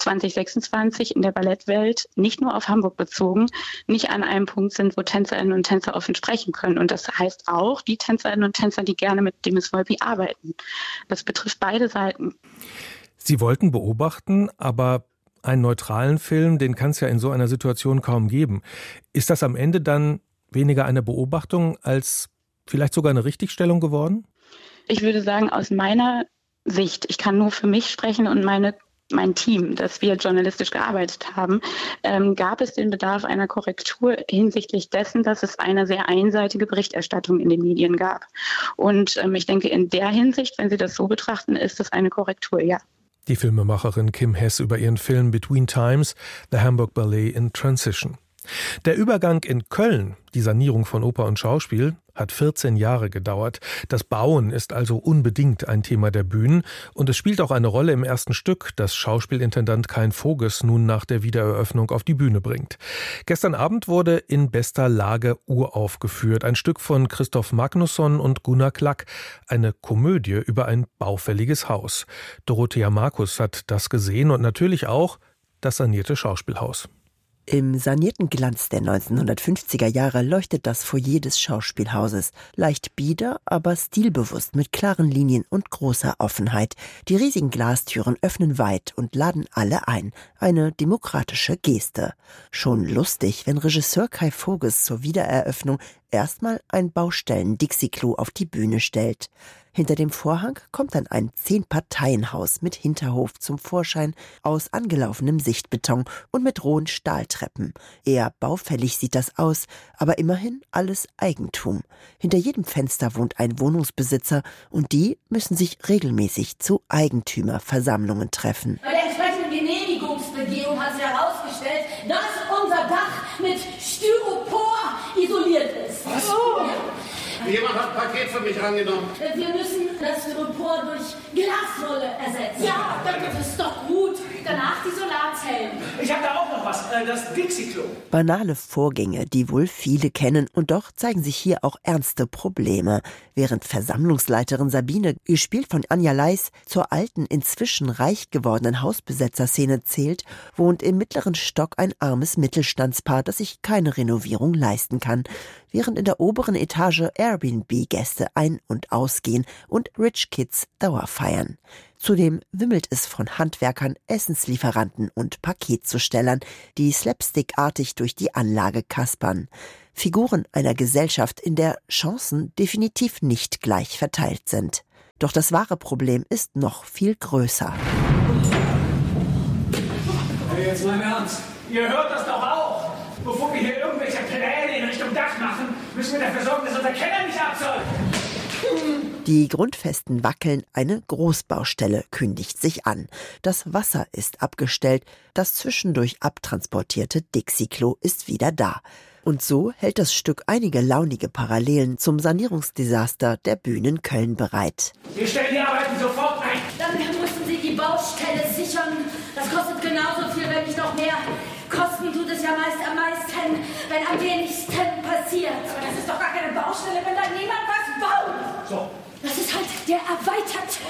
2026 in der Ballettwelt nicht nur auf Hamburg bezogen, nicht an einem Punkt sind, wo Tänzerinnen und Tänzer offen sprechen können. Und das heißt auch die Tänzerinnen und Tänzer, die gerne mit Demis Volpi arbeiten. Das betrifft beide Seiten. Sie wollten beobachten, aber einen neutralen Film, den kann es ja in so einer Situation kaum geben. Ist das am Ende dann weniger eine Beobachtung als vielleicht sogar eine Richtigstellung geworden? Ich würde sagen, aus meiner Sicht, ich kann nur für mich sprechen und mein Team, das wir journalistisch gearbeitet haben, gab es den Bedarf einer Korrektur hinsichtlich dessen, dass es eine sehr einseitige Berichterstattung in den Medien gab. Und ich denke, in der Hinsicht, wenn Sie das so betrachten, ist das eine Korrektur, ja. Die Filmemacherin Kim Hess über ihren Film Between Times, The Hamburg Ballet in Transition. Der Übergang in Köln, die Sanierung von Oper und Schauspiel, hat 14 Jahre gedauert. Das Bauen ist also unbedingt ein Thema der Bühnen und es spielt auch eine Rolle im ersten Stück, das Schauspielintendant Kain Voges nun nach der Wiedereröffnung auf die Bühne bringt. Gestern Abend wurde in bester Lage uraufgeführt, ein Stück von Christoph Magnusson und Gunnar Klack, eine Komödie über ein baufälliges Haus. Dorothea Markus hat das gesehen und natürlich auch das sanierte Schauspielhaus. Im sanierten Glanz der 1950er Jahre leuchtet das Foyer des Schauspielhauses. Leicht bieder, aber stilbewusst mit klaren Linien und großer Offenheit. Die riesigen Glastüren öffnen weit und laden alle ein. Eine demokratische Geste. Schon lustig, wenn Regisseur Kai Voges zur Wiedereröffnung erstmal ein Baustellen-Dixie-Klo auf die Bühne stellt. Hinter dem Vorhang kommt dann ein 10-Parteien-Haus mit Hinterhof zum Vorschein aus angelaufenem Sichtbeton und mit rohen Stahltreppen. Eher baufällig sieht das aus, aber immerhin alles Eigentum. Hinter jedem Fenster wohnt ein Wohnungsbesitzer und die müssen sich regelmäßig zu Eigentümerversammlungen treffen. Bei der entsprechenden Genehmigungsbegehung hat sich herausgestellt, dass unser Dach mit Styropor isoliert ist. Was? Ja. Jemand hat ein Paket für mich angenommen. Wir müssen das Styropor durch Glaswolle ersetzen. Ja, das ist doch gut. Danach die Solarzellen. Ich habe da auch noch was, das Dixie-Klo. Banale Vorgänge, die wohl viele kennen, und doch zeigen sich hier auch ernste Probleme. Während Versammlungsleiterin Sabine, gespielt von Anja Leis, zur alten, inzwischen reich gewordenen Hausbesetzerszene zählt, wohnt im mittleren Stock ein armes Mittelstandspaar, das sich keine Renovierung leisten kann, während in der oberen Etage Airbnb-Gäste ein- und ausgehen und Rich Kids Dauer feiern. Zudem wimmelt es von Handwerkern, Essenslieferanten und Paketzustellern, die slapstickartig durch die Anlage kaspern. Figuren einer Gesellschaft, in der Chancen definitiv nicht gleich verteilt sind. Doch das wahre Problem ist noch viel größer. Hey, jetzt mal im Ernst. Ihr hört das doch auch. Bevor wir hier irgendwelche Pläne in Richtung Dach machen, müssen wir dafür sorgen, dass unser Keller nicht absäuft. Die Grundfesten wackeln, eine Großbaustelle kündigt sich an. Das Wasser ist abgestellt, das zwischendurch abtransportierte Dixie-Klo ist wieder da. Und so hält das Stück einige launige Parallelen zum Sanierungsdesaster der Bühnen Köln bereit. Wir stellen die Arbeiten sofort ein. Dann müssen Sie die Baustelle sichern. Das kostet genauso viel, wenn nicht noch mehr. Kosten tut es ja meist am meisten, wenn am wenigsten passiert. Aber das ist doch gar keine Baustelle, wenn da niemand was baut. So. Das ist halt der erweiterte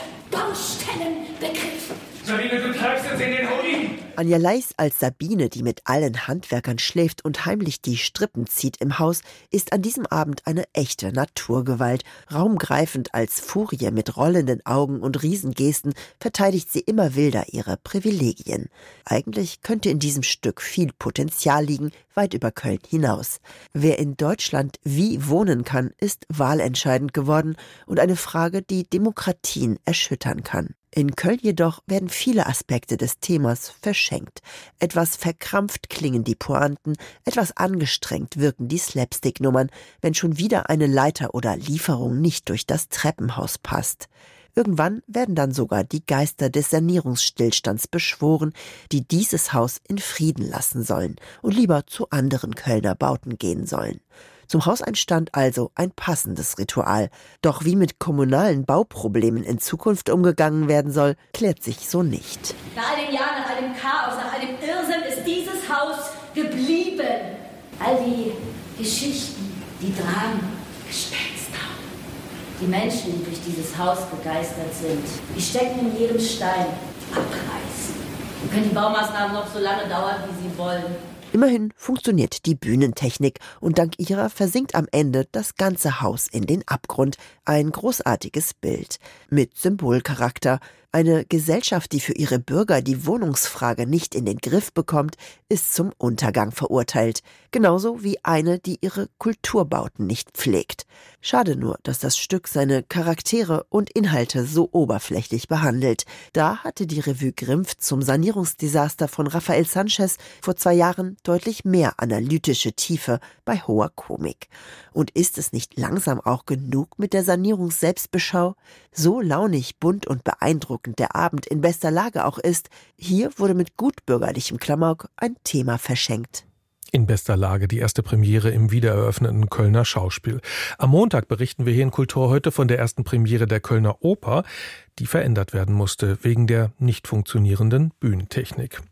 Baustellenbegriff. Sabine, du treibst uns in den Hoden. Anja Leis als Sabine, die mit allen Handwerkern schläft und heimlich die Strippen zieht im Haus, ist an diesem Abend eine echte Naturgewalt. Raumgreifend als Furie mit rollenden Augen und Riesengesten verteidigt sie immer wilder ihre Privilegien. Eigentlich könnte in diesem Stück viel Potenzial liegen, weit über Köln hinaus. Wer in Deutschland wie wohnen kann, ist wahlentscheidend geworden und eine Frage, die Demokratien erschüttern kann. In Köln jedoch werden viele Aspekte des Themas verschenkt. Etwas verkrampft klingen die Pointen, etwas angestrengt wirken die Slapstick-Nummern, wenn schon wieder eine Leiter oder Lieferung nicht durch das Treppenhaus passt. Irgendwann werden dann sogar die Geister des Sanierungsstillstands beschworen, die dieses Haus in Frieden lassen sollen und lieber zu anderen Kölner Bauten gehen sollen. Zum Hauseinstand also ein passendes Ritual. Doch wie mit kommunalen Bauproblemen in Zukunft umgegangen werden soll, klärt sich so nicht. Nach all den Jahren, nach all dem Chaos, nach all dem Irrsinn ist dieses Haus geblieben. All die Geschichten, die Dramen, Gespenster. Die Menschen, die durch dieses Haus begeistert sind, die stecken in jedem Stein, abreißen. Und können die Baumaßnahmen noch so lange dauern, wie sie wollen. Immerhin funktioniert die Bühnentechnik und dank ihrer versinkt am Ende das ganze Haus in den Abgrund. Ein großartiges Bild mit Symbolcharakter. Eine Gesellschaft, die für ihre Bürger die Wohnungsfrage nicht in den Griff bekommt, ist zum Untergang verurteilt. Genauso wie eine, die ihre Kulturbauten nicht pflegt. Schade nur, dass das Stück seine Charaktere und Inhalte so oberflächlich behandelt. Da hatte die Revue Grimpf zum Sanierungsdesaster von Rafael Sanchez vor 2 Jahren deutlich mehr analytische Tiefe bei hoher Komik. Und ist es nicht langsam auch genug mit der Sanierungsselbstbeschau? So launig, bunt und beeindruckend der Abend in bester Lage auch ist, hier wurde mit gutbürgerlichem Klamauk ein Thema verschenkt. In bester Lage die erste Premiere im wiedereröffneten Kölner Schauspiel. Am Montag berichten wir hier in Kultur heute von der ersten Premiere der Kölner Oper, die verändert werden musste wegen der nicht funktionierenden Bühnentechnik.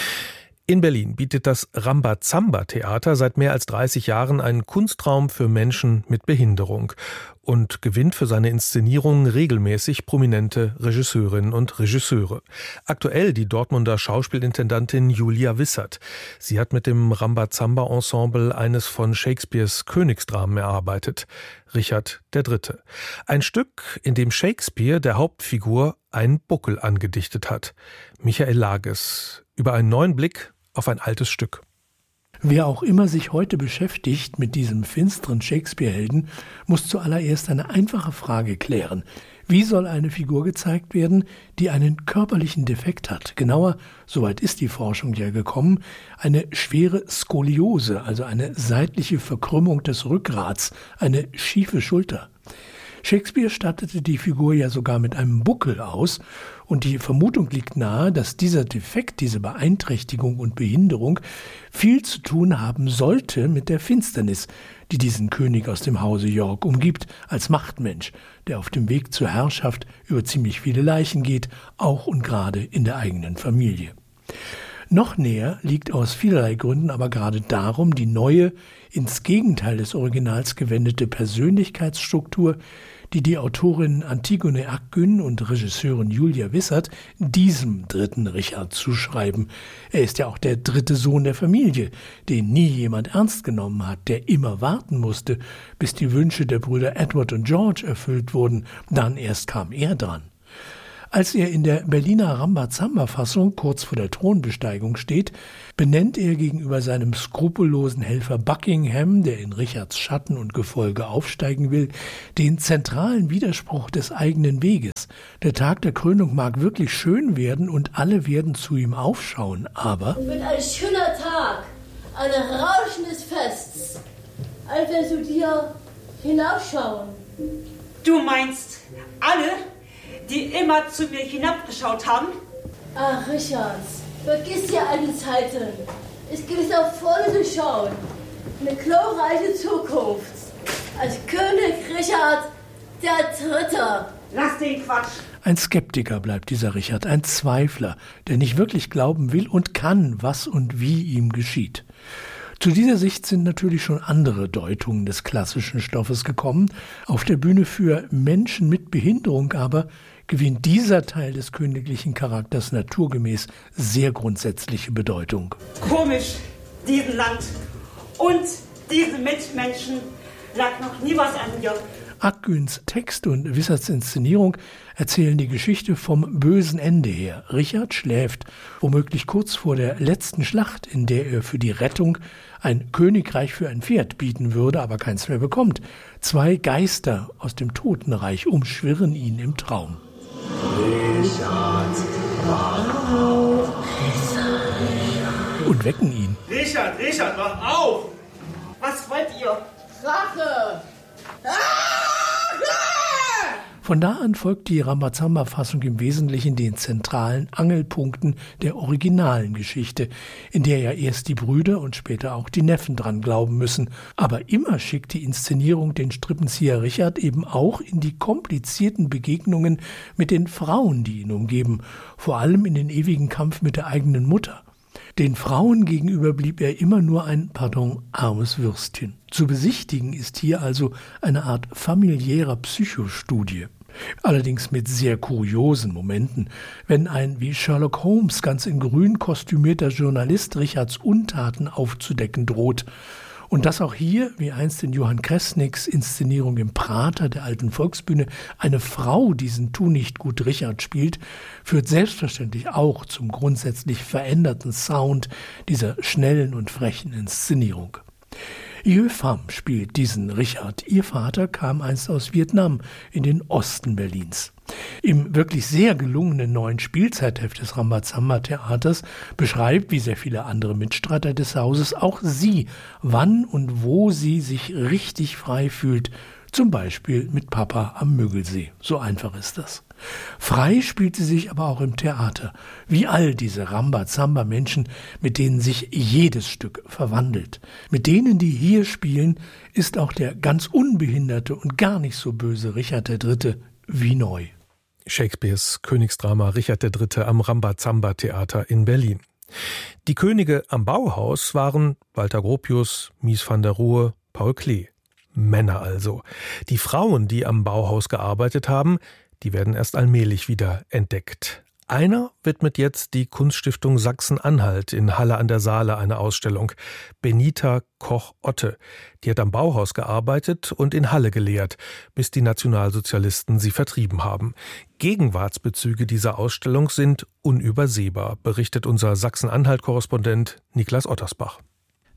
In Berlin bietet das Rambazamba-Theater seit mehr als 30 Jahren einen Kunstraum für Menschen mit Behinderung und gewinnt für seine Inszenierungen regelmäßig prominente Regisseurinnen und Regisseure. Aktuell die Dortmunder Schauspielintendantin Julia Wissert. Sie hat mit dem Rambazamba-Ensemble eines von Shakespeares Königsdramen erarbeitet, Richard III. Ein Stück, in dem Shakespeare der Hauptfigur einen Buckel angedichtet hat. Michael Lages über einen neuen Blick auf ein altes Stück. Wer auch immer sich heute beschäftigt mit diesem finsteren Shakespeare-Helden, muss zuallererst eine einfache Frage klären. Wie soll eine Figur gezeigt werden, die einen körperlichen Defekt hat? Genauer, soweit ist die Forschung ja gekommen, eine schwere Skoliose, also eine seitliche Verkrümmung des Rückgrats, eine schiefe Schulter. Shakespeare stattete die Figur ja sogar mit einem Buckel aus, und die Vermutung liegt nahe, dass dieser Defekt, diese Beeinträchtigung und Behinderung viel zu tun haben sollte mit der Finsternis, die diesen König aus dem Hause York umgibt, als Machtmensch, der auf dem Weg zur Herrschaft über ziemlich viele Leichen geht, auch und gerade in der eigenen Familie. Noch näher liegt aus vielerlei Gründen aber gerade darum die neue, ins Gegenteil des Originals gewendete Persönlichkeitsstruktur, die Autorin Antigone Akgün und Regisseurin Julia Wissert diesem dritten Richard zuschreiben. Er ist ja auch der dritte Sohn der Familie, den nie jemand ernst genommen hat, der immer warten musste, bis die Wünsche der Brüder Edward und George erfüllt wurden. Dann erst kam er dran. Als er in der Berliner Rambazamba-Fassung kurz vor der Thronbesteigung steht, benennt er gegenüber seinem skrupellosen Helfer Buckingham, der in Richards Schatten und Gefolge aufsteigen will, den zentralen Widerspruch des eigenen Weges. Der Tag der Krönung mag wirklich schön werden und alle werden zu ihm aufschauen, aber es wird ein schöner Tag, ein Rauschen des Fests, als wenn zu dir hinaufschauen. Du meinst alle, die immer zu mir hinabgeschaut haben? Ach, Richard, vergiss die alten Zeiten. Es gilt auch vorne zu schauen. Eine glorreiche Zukunft. Als König Richard der Dritte. Lass den Quatsch. Ein Skeptiker bleibt dieser Richard, ein Zweifler, der nicht wirklich glauben will und kann, was und wie ihm geschieht. Zu dieser Sicht sind natürlich schon andere Deutungen des klassischen Stoffes gekommen. Auf der Bühne für Menschen mit Behinderung aber gewinnt dieser Teil des königlichen Charakters naturgemäß sehr grundsätzliche Bedeutung. Komisch, diesem Land und diesen Mitmenschen lag noch nie was an mir. Akgüns Text und Wisserts Inszenierung erzählen die Geschichte vom bösen Ende her. Richard schläft, womöglich kurz vor der letzten Schlacht, in der er für die Rettung ein Königreich für ein Pferd bieten würde, aber keins mehr bekommt. 2 Geister aus dem Totenreich umschwirren ihn im Traum. Richard, wach auf! Und wecken ihn. Richard, wach auf! Was wollt ihr? Rache! Von da an folgt die Rambazamba-Fassung im Wesentlichen den zentralen Angelpunkten der originalen Geschichte, in der ja erst die Brüder und später auch die Neffen dran glauben müssen. Aber immer schickt die Inszenierung den Strippenzieher Richard eben auch in die komplizierten Begegnungen mit den Frauen, die ihn umgeben, vor allem in den ewigen Kampf mit der eigenen Mutter. Den Frauen gegenüber blieb er immer nur ein, armes Würstchen. Zu besichtigen ist hier also eine Art familiärer Psychostudie. Allerdings mit sehr kuriosen Momenten, wenn ein wie Sherlock Holmes ganz in grün kostümierter Journalist Richards Untaten aufzudecken droht. Und dass auch hier, wie einst in Johann Kresniks Inszenierung im Prater der alten Volksbühne, eine Frau diesen Tu-nicht-gut Richard spielt, führt selbstverständlich auch zum grundsätzlich veränderten Sound dieser schnellen und frechen Inszenierung. Yue Pham spielt diesen Richard. Ihr Vater kam einst aus Vietnam in den Osten Berlins. Im wirklich sehr gelungenen neuen Spielzeitheft des Rambazamba-Theaters beschreibt, wie sehr viele andere Mitstreiter des Hauses, auch sie, wann und wo sie sich richtig frei fühlt. Zum Beispiel mit Papa am Müggelsee. So einfach ist das. Frei spielt sie sich aber auch im Theater, wie all diese Rambazamba-Menschen, mit denen sich jedes Stück verwandelt. Mit denen, die hier spielen, ist auch der ganz unbehinderte und gar nicht so böse Richard III. Wie neu. Shakespeares Königsdrama Richard III. Am Rambazamba-Theater in Berlin. Die Könige am Bauhaus waren Walter Gropius, Mies van der Rohe, Paul Klee. Männer also. Die Frauen, die am Bauhaus gearbeitet haben, die werden erst allmählich wieder entdeckt. Einer widmet jetzt die Kunststiftung Sachsen-Anhalt in Halle an der Saale eine Ausstellung. Benita Koch-Otte. Die hat am Bauhaus gearbeitet und in Halle gelehrt, bis die Nationalsozialisten sie vertrieben haben. Gegenwartsbezüge dieser Ausstellung sind unübersehbar, berichtet unser Sachsen-Anhalt-Korrespondent Niklas Ottersbach.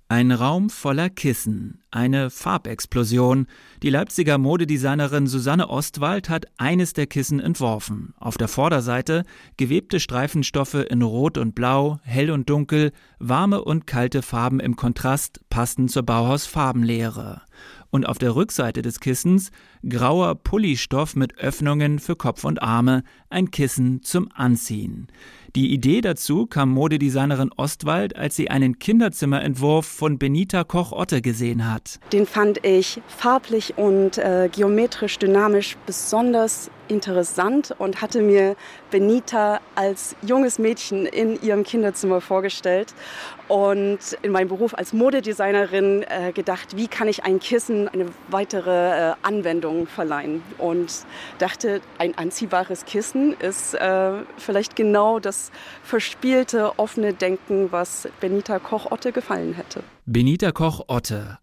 Ein Raum voller Kissen, eine Farbexplosion. Die Leipziger Modedesignerin Susanne Ostwald hat eines der Kissen entworfen. Auf der Vorderseite gewebte Streifenstoffe in Rot und Blau, hell und dunkel, warme und kalte Farben im Kontrast passen zur Bauhaus-Farbenlehre. Und auf der Rückseite des Kissens grauer Pullistoff mit Öffnungen für Kopf und Arme, ein Kissen zum Anziehen. Die Idee dazu kam Modedesignerin Ostwald, als sie einen Kinderzimmerentwurf von Benita Koch-Otte gesehen hat. Den fand ich farblich und geometrisch dynamisch besonders interessant und hatte mir Benita als junges Mädchen in ihrem Kinderzimmer vorgestellt und in meinem Beruf als Modedesignerin gedacht, wie kann ich ein Kissen eine weitere Anwendung verleihen, und dachte, ein anziehbares Kissen ist vielleicht genau das verspielte, offene Denken, was Benita Koch-Otte gefallen hätte. Benita Koch-Otte,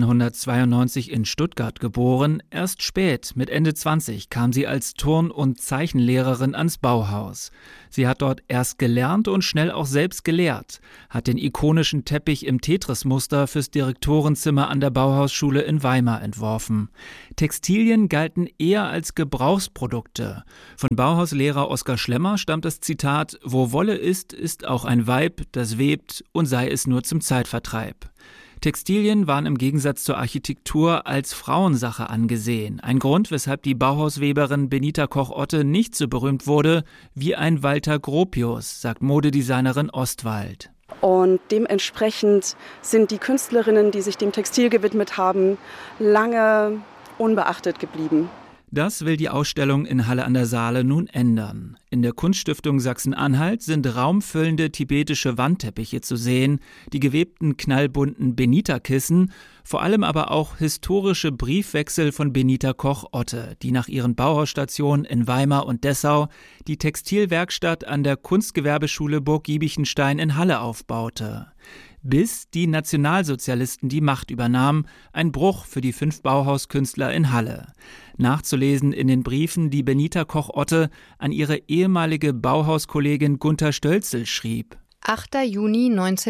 1892 in Stuttgart geboren, erst spät, mit Ende 20, kam sie als Turn- und Zeichenlehrerin ans Bauhaus. Sie hat dort erst gelernt und schnell auch selbst gelehrt, hat den ikonischen Teppich im Tetris-Muster fürs Direktorenzimmer an der Bauhausschule in Weimar entworfen. Textilien galten eher als Gebrauchsprodukte. Von Bauhauslehrer Oskar Schlemmer stammt das Zitat: »Wo Wolle ist, ist auch ein Weib, das webt, und sei es nur zum Zeitvertreib.« Textilien waren im Gegensatz zur Architektur als Frauensache angesehen. Ein Grund, weshalb die Bauhausweberin Benita Koch-Otte nicht so berühmt wurde wie ein Walter Gropius, sagt Modedesignerin Ostwald. Und dementsprechend sind die Künstlerinnen, die sich dem Textil gewidmet haben, lange unbeachtet geblieben. Das will die Ausstellung in Halle an der Saale nun ändern. In der Kunststiftung Sachsen-Anhalt sind raumfüllende tibetische Wandteppiche zu sehen, die gewebten knallbunten Benita-Kissen, vor allem aber auch historische Briefwechsel von Benita Koch-Otte, die nach ihren Bauhausstationen in Weimar und Dessau die Textilwerkstatt an der Kunstgewerbeschule Burg Giebichenstein in Halle aufbaute. Bis die Nationalsozialisten die Macht übernahmen, ein Bruch für die 5 Bauhauskünstler in Halle. Nachzulesen in den Briefen, die Benita Koch-Otte an ihre ehemalige Bauhauskollegin Gunta Stölzel schrieb. 8. Juni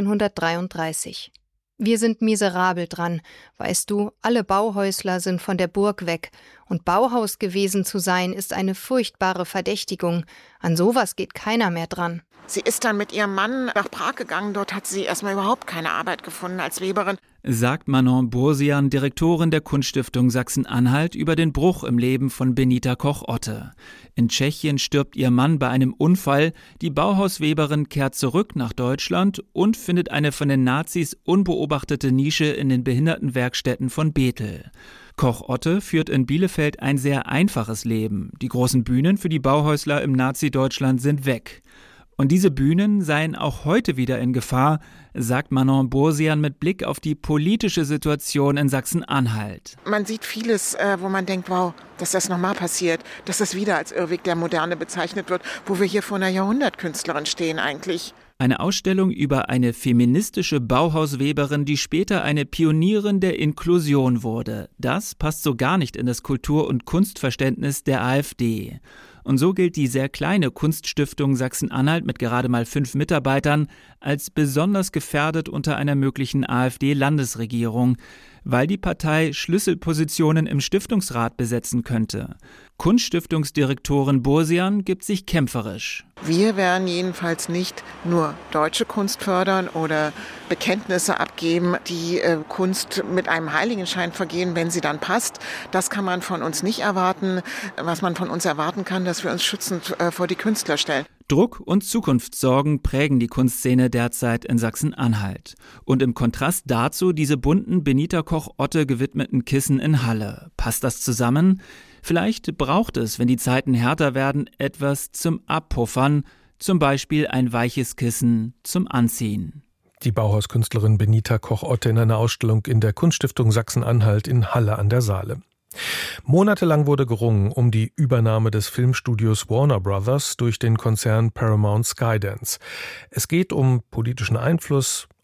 1933. Wir sind miserabel dran. Weißt du, alle Bauhäusler sind von der Burg weg. Und Bauhaus gewesen zu sein, ist eine furchtbare Verdächtigung. An sowas geht keiner mehr dran. Sie ist dann mit ihrem Mann nach Prag gegangen. Dort hat sie erstmal überhaupt keine Arbeit gefunden als Weberin. Sagt Manon Bursian, Direktorin der Kunststiftung Sachsen-Anhalt, über den Bruch im Leben von Benita Koch-Otte. In Tschechien stirbt ihr Mann bei einem Unfall. Die Bauhausweberin kehrt zurück nach Deutschland und findet eine von den Nazis unbeobachtete Nische in den Behindertenwerkstätten von Bethel. Koch-Otte führt in Bielefeld ein sehr einfaches Leben. Die großen Bühnen für die Bauhäusler im Nazi-Deutschland sind weg. Und diese Bühnen seien auch heute wieder in Gefahr, sagt Manon Bursian mit Blick auf die politische Situation in Sachsen-Anhalt. Man sieht vieles, wo man denkt, wow, dass das nochmal passiert, dass das wieder als Irrweg der Moderne bezeichnet wird, wo wir hier vor einer Jahrhundertkünstlerin stehen eigentlich. Eine Ausstellung über eine feministische Bauhausweberin, die später eine Pionierin der Inklusion wurde. Das passt so gar nicht in das Kultur- und Kunstverständnis der AfD. Und so gilt die sehr kleine Kunststiftung Sachsen-Anhalt mit gerade mal 5 Mitarbeitern als besonders gefährdet unter einer möglichen AfD-Landesregierung, weil die Partei Schlüsselpositionen im Stiftungsrat besetzen könnte. Kunststiftungsdirektorin Bursian gibt sich kämpferisch. Wir werden jedenfalls nicht nur deutsche Kunst fördern oder Bekenntnisse abgeben, die Kunst mit einem Heiligenschein vergehen, wenn sie dann passt. Das kann man von uns nicht erwarten. Was man von uns erwarten kann, dass wir uns schützend vor die Künstler stellen. Druck und Zukunftssorgen prägen die Kunstszene derzeit in Sachsen-Anhalt. Und im Kontrast dazu diese bunten Benita Koch-Otte gewidmeten Kissen in Halle. Passt das zusammen? Vielleicht braucht es, wenn die Zeiten härter werden, etwas zum Abpuffern, zum Beispiel ein weiches Kissen zum Anziehen. Die Bauhauskünstlerin Benita Koch-Otte in einer Ausstellung in der Kunststiftung Sachsen-Anhalt in Halle an der Saale. Monatelang wurde gerungen um die Übernahme des Filmstudios Warner Brothers durch den Konzern Paramount Skydance. Es geht um politischen Einfluss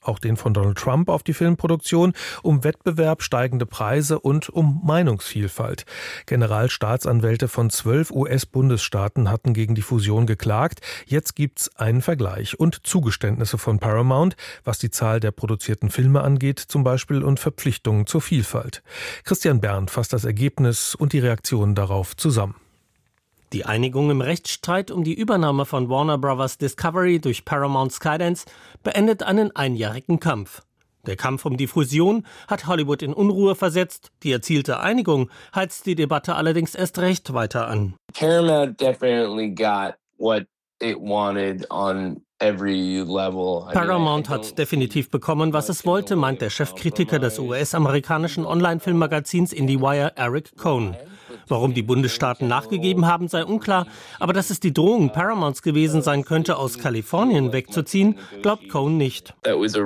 auch den von Donald Trump, auf die Filmproduktion, um Wettbewerb, steigende Preise und um Meinungsvielfalt. Generalstaatsanwälte von 12 US-Bundesstaaten hatten gegen die Fusion geklagt. Jetzt gibt's einen Vergleich und Zugeständnisse von Paramount, was die Zahl der produzierten Filme angeht zum Beispiel und Verpflichtungen zur Vielfalt. Christian Berndt fasst das Ergebnis und die Reaktionen darauf zusammen. Die Einigung im Rechtsstreit um die Übernahme von Warner Bros. Discovery durch Paramount Skydance beendet einen einjährigen Kampf. Der Kampf um die Fusion hat Hollywood in Unruhe versetzt. Die erzielte Einigung heizt die Debatte allerdings erst recht weiter an. Paramount definitely got what it wanted on every level. Paramount hat definitiv bekommen, was es wollte, meint der Chefkritiker des US-amerikanischen Online-Filmmagazins IndieWire, Eric Cohn. Warum die Bundesstaaten nachgegeben haben, sei unklar, aber dass es die Drohung Paramounts gewesen sein könnte, aus Kalifornien wegzuziehen, glaubt Cohn nicht. Es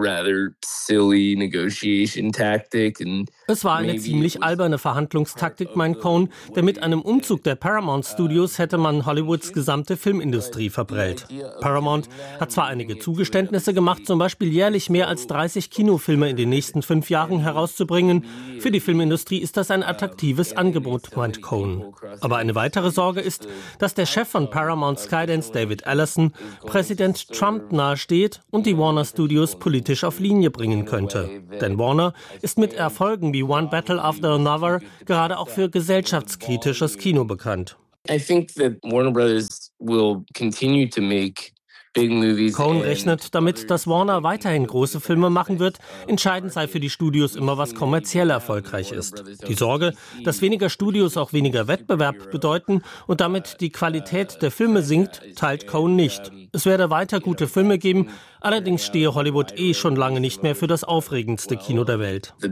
war eine ziemlich alberne Verhandlungstaktik, meint Cohn, denn mit einem Umzug der Paramount Studios hätte man Hollywoods gesamte Filmindustrie verprellt. Paramount hat zwar einige Zugeständnisse gemacht, zum Beispiel jährlich mehr als 30 Kinofilme in den nächsten 5 Jahren herauszubringen. Für die Filmindustrie ist das ein attraktives Angebot, meint Cohn. Aber eine weitere Sorge ist, dass der Chef von Paramount Skydance, David Ellison, Präsident Trump nahesteht und die Warner Studios politisch auf Linie bringen könnte. Denn Warner ist mit Erfolgen wie One Battle After Another gerade auch für gesellschaftskritisches Kino bekannt. I think that Warner Brothers will continue to make Cohn rechnet damit, dass Warner weiterhin große Filme machen wird. Entscheidend sei für die Studios immer, was kommerziell erfolgreich ist. Die Sorge, dass weniger Studios auch weniger Wettbewerb bedeuten und damit die Qualität der Filme sinkt, teilt Cohn nicht. Es werde weiter gute Filme geben, allerdings stehe Hollywood schon lange nicht mehr für das aufregendste Kino der Welt. Die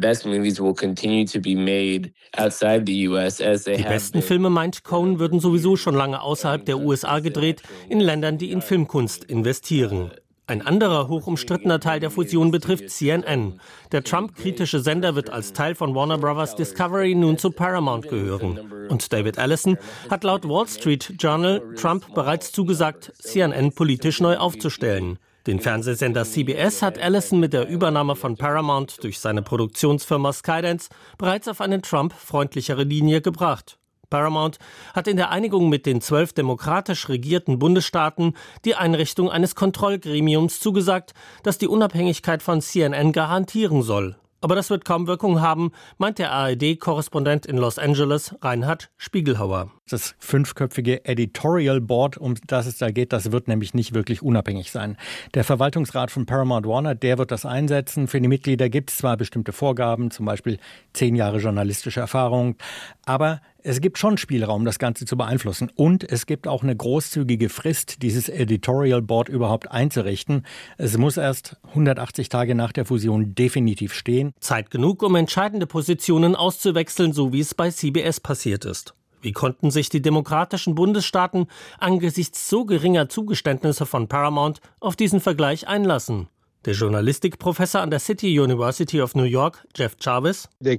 besten Filme, meint Cohn, würden sowieso schon lange außerhalb der USA gedreht, in Ländern, die in Filmkunst investieren. Ein anderer hochumstrittener Teil der Fusion betrifft CNN. Der Trump-kritische Sender wird als Teil von Warner Bros. Discovery nun zu Paramount gehören. Und David Ellison hat laut Wall Street Journal Trump bereits zugesagt, CNN politisch neu aufzustellen. Den Fernsehsender CBS hat Ellison mit der Übernahme von Paramount durch seine Produktionsfirma Skydance bereits auf eine Trump-freundlichere Linie gebracht. Paramount hat in der Einigung mit den 12 demokratisch regierten Bundesstaaten die Einrichtung eines Kontrollgremiums zugesagt, das die Unabhängigkeit von CNN garantieren soll. Aber das wird kaum Wirkung haben, meint der ARD-Korrespondent in Los Angeles, Reinhard Spiegelhauer. Das 5-köpfige Editorial Board, um das es da geht, das wird nämlich nicht wirklich unabhängig sein. Der Verwaltungsrat von Paramount Warner, der wird das einsetzen. Für die Mitglieder gibt es zwar bestimmte Vorgaben, zum Beispiel 10 Jahre journalistische Erfahrung, aber es gibt schon Spielraum, das Ganze zu beeinflussen. Und es gibt auch eine großzügige Frist, dieses Editorial Board überhaupt einzurichten. Es muss erst 180 Tage nach der Fusion definitiv stehen. Zeit genug, um entscheidende Positionen auszuwechseln, so wie es bei CBS passiert ist. Wie konnten sich die demokratischen Bundesstaaten angesichts so geringer Zugeständnisse von Paramount auf diesen Vergleich einlassen? Der Journalistikprofessor an der City University of New York, Jeff Jarvis: Sie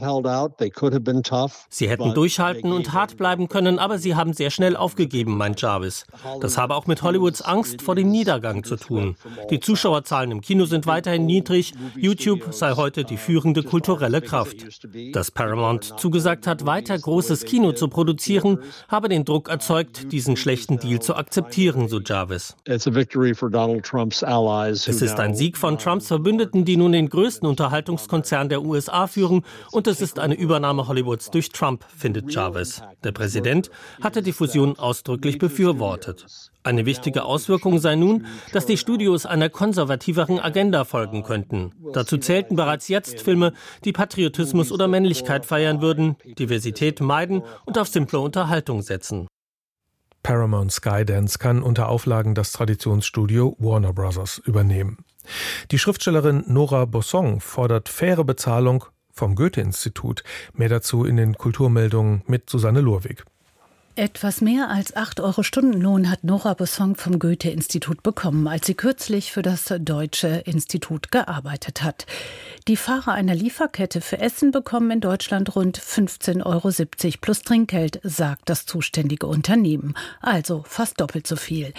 hätten durchhalten und hart bleiben können, aber sie haben sehr schnell aufgegeben, meint Jarvis. Das habe auch mit Hollywoods Angst vor dem Niedergang zu tun. Die Zuschauerzahlen im Kino sind weiterhin niedrig. YouTube sei heute die führende kulturelle Kraft. Dass Paramount zugesagt hat, weiter großes Kino zu produzieren, habe den Druck erzeugt, diesen schlechten Deal zu akzeptieren, so Jarvis. Es ist ein Sieg von Trumps Verbündeten, die nun den größten Unterhaltungskonzern der USA führen, und es ist eine Übernahme Hollywoods durch Trump, findet Jarvis. Der Präsident hatte die Fusion ausdrücklich befürwortet. Eine wichtige Auswirkung sei nun, dass die Studios einer konservativeren Agenda folgen könnten. Dazu zählten bereits jetzt Filme, die Patriotismus oder Männlichkeit feiern würden, Diversität meiden und auf simple Unterhaltung setzen. Paramount Skydance kann unter Auflagen das Traditionsstudio Warner Bros. Übernehmen. Die Schriftstellerin Nora Bossong fordert faire Bezahlung vom Goethe-Institut. Mehr dazu in den Kulturmeldungen mit Susanne Lurwig. Etwas mehr als 8 € Stundenlohn hat Nora Bossong vom Goethe-Institut bekommen, als sie kürzlich für das Deutsche Institut gearbeitet hat. Die Fahrer einer Lieferkette für Essen bekommen in Deutschland rund 15,70 € plus Trinkgeld, sagt das zuständige Unternehmen. Also fast doppelt so viel.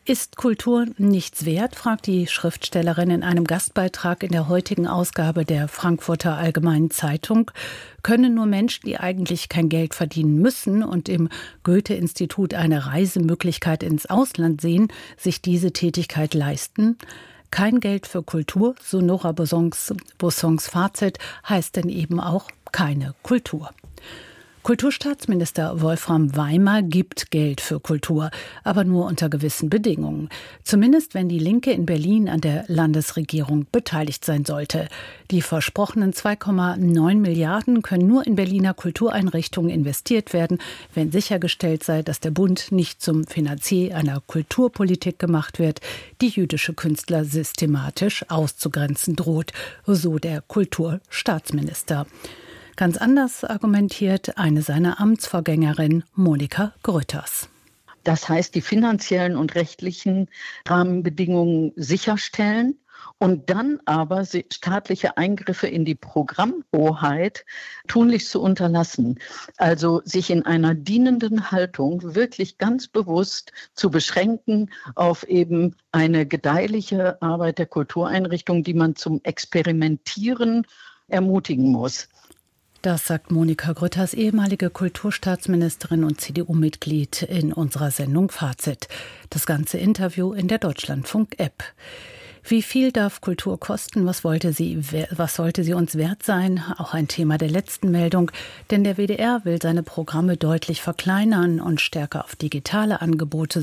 Ist Kultur nichts wert, fragt die Schriftstellerin in einem Gastbeitrag in der heutigen Ausgabe der Frankfurter Allgemeinen Zeitung. Können nur Menschen, die eigentlich kein Geld verdienen müssen und im Goethe-Institut eine Reisemöglichkeit ins Ausland sehen, sich diese Tätigkeit leisten? Kein Geld für Kultur, so Nora Bossons Fazit, heißt denn eben auch keine Kultur. Kulturstaatsminister Wolfram Weimer gibt Geld für Kultur, aber nur unter gewissen Bedingungen. Zumindest wenn die Linke in Berlin an der Landesregierung beteiligt sein sollte. Die versprochenen 2,9 Milliarden können nur in Berliner Kultureinrichtungen investiert werden, wenn sichergestellt sei, dass der Bund nicht zum Finanzier einer Kulturpolitik gemacht wird, die jüdische Künstler systematisch auszugrenzen droht, so der Kulturstaatsminister. Ganz anders argumentiert eine seiner Amtsvorgängerin Monika Grütters. Das heißt, die finanziellen und rechtlichen Rahmenbedingungen sicherstellen und dann aber staatliche Eingriffe in die Programmhoheit tunlichst zu unterlassen. Also sich in einer dienenden Haltung wirklich ganz bewusst zu beschränken auf eben eine gedeihliche Arbeit der Kultureinrichtung, die man zum Experimentieren ermutigen muss. Das sagt Monika Grütters, ehemalige Kulturstaatsministerin und CDU-Mitglied in unserer Sendung Fazit. Das ganze Interview in der Deutschlandfunk-App. Wie viel darf Kultur kosten? Was sollte sie uns wert sein? Auch ein Thema der letzten Meldung. Denn der WDR will seine Programme deutlich verkleinern und stärker auf digitale Angebote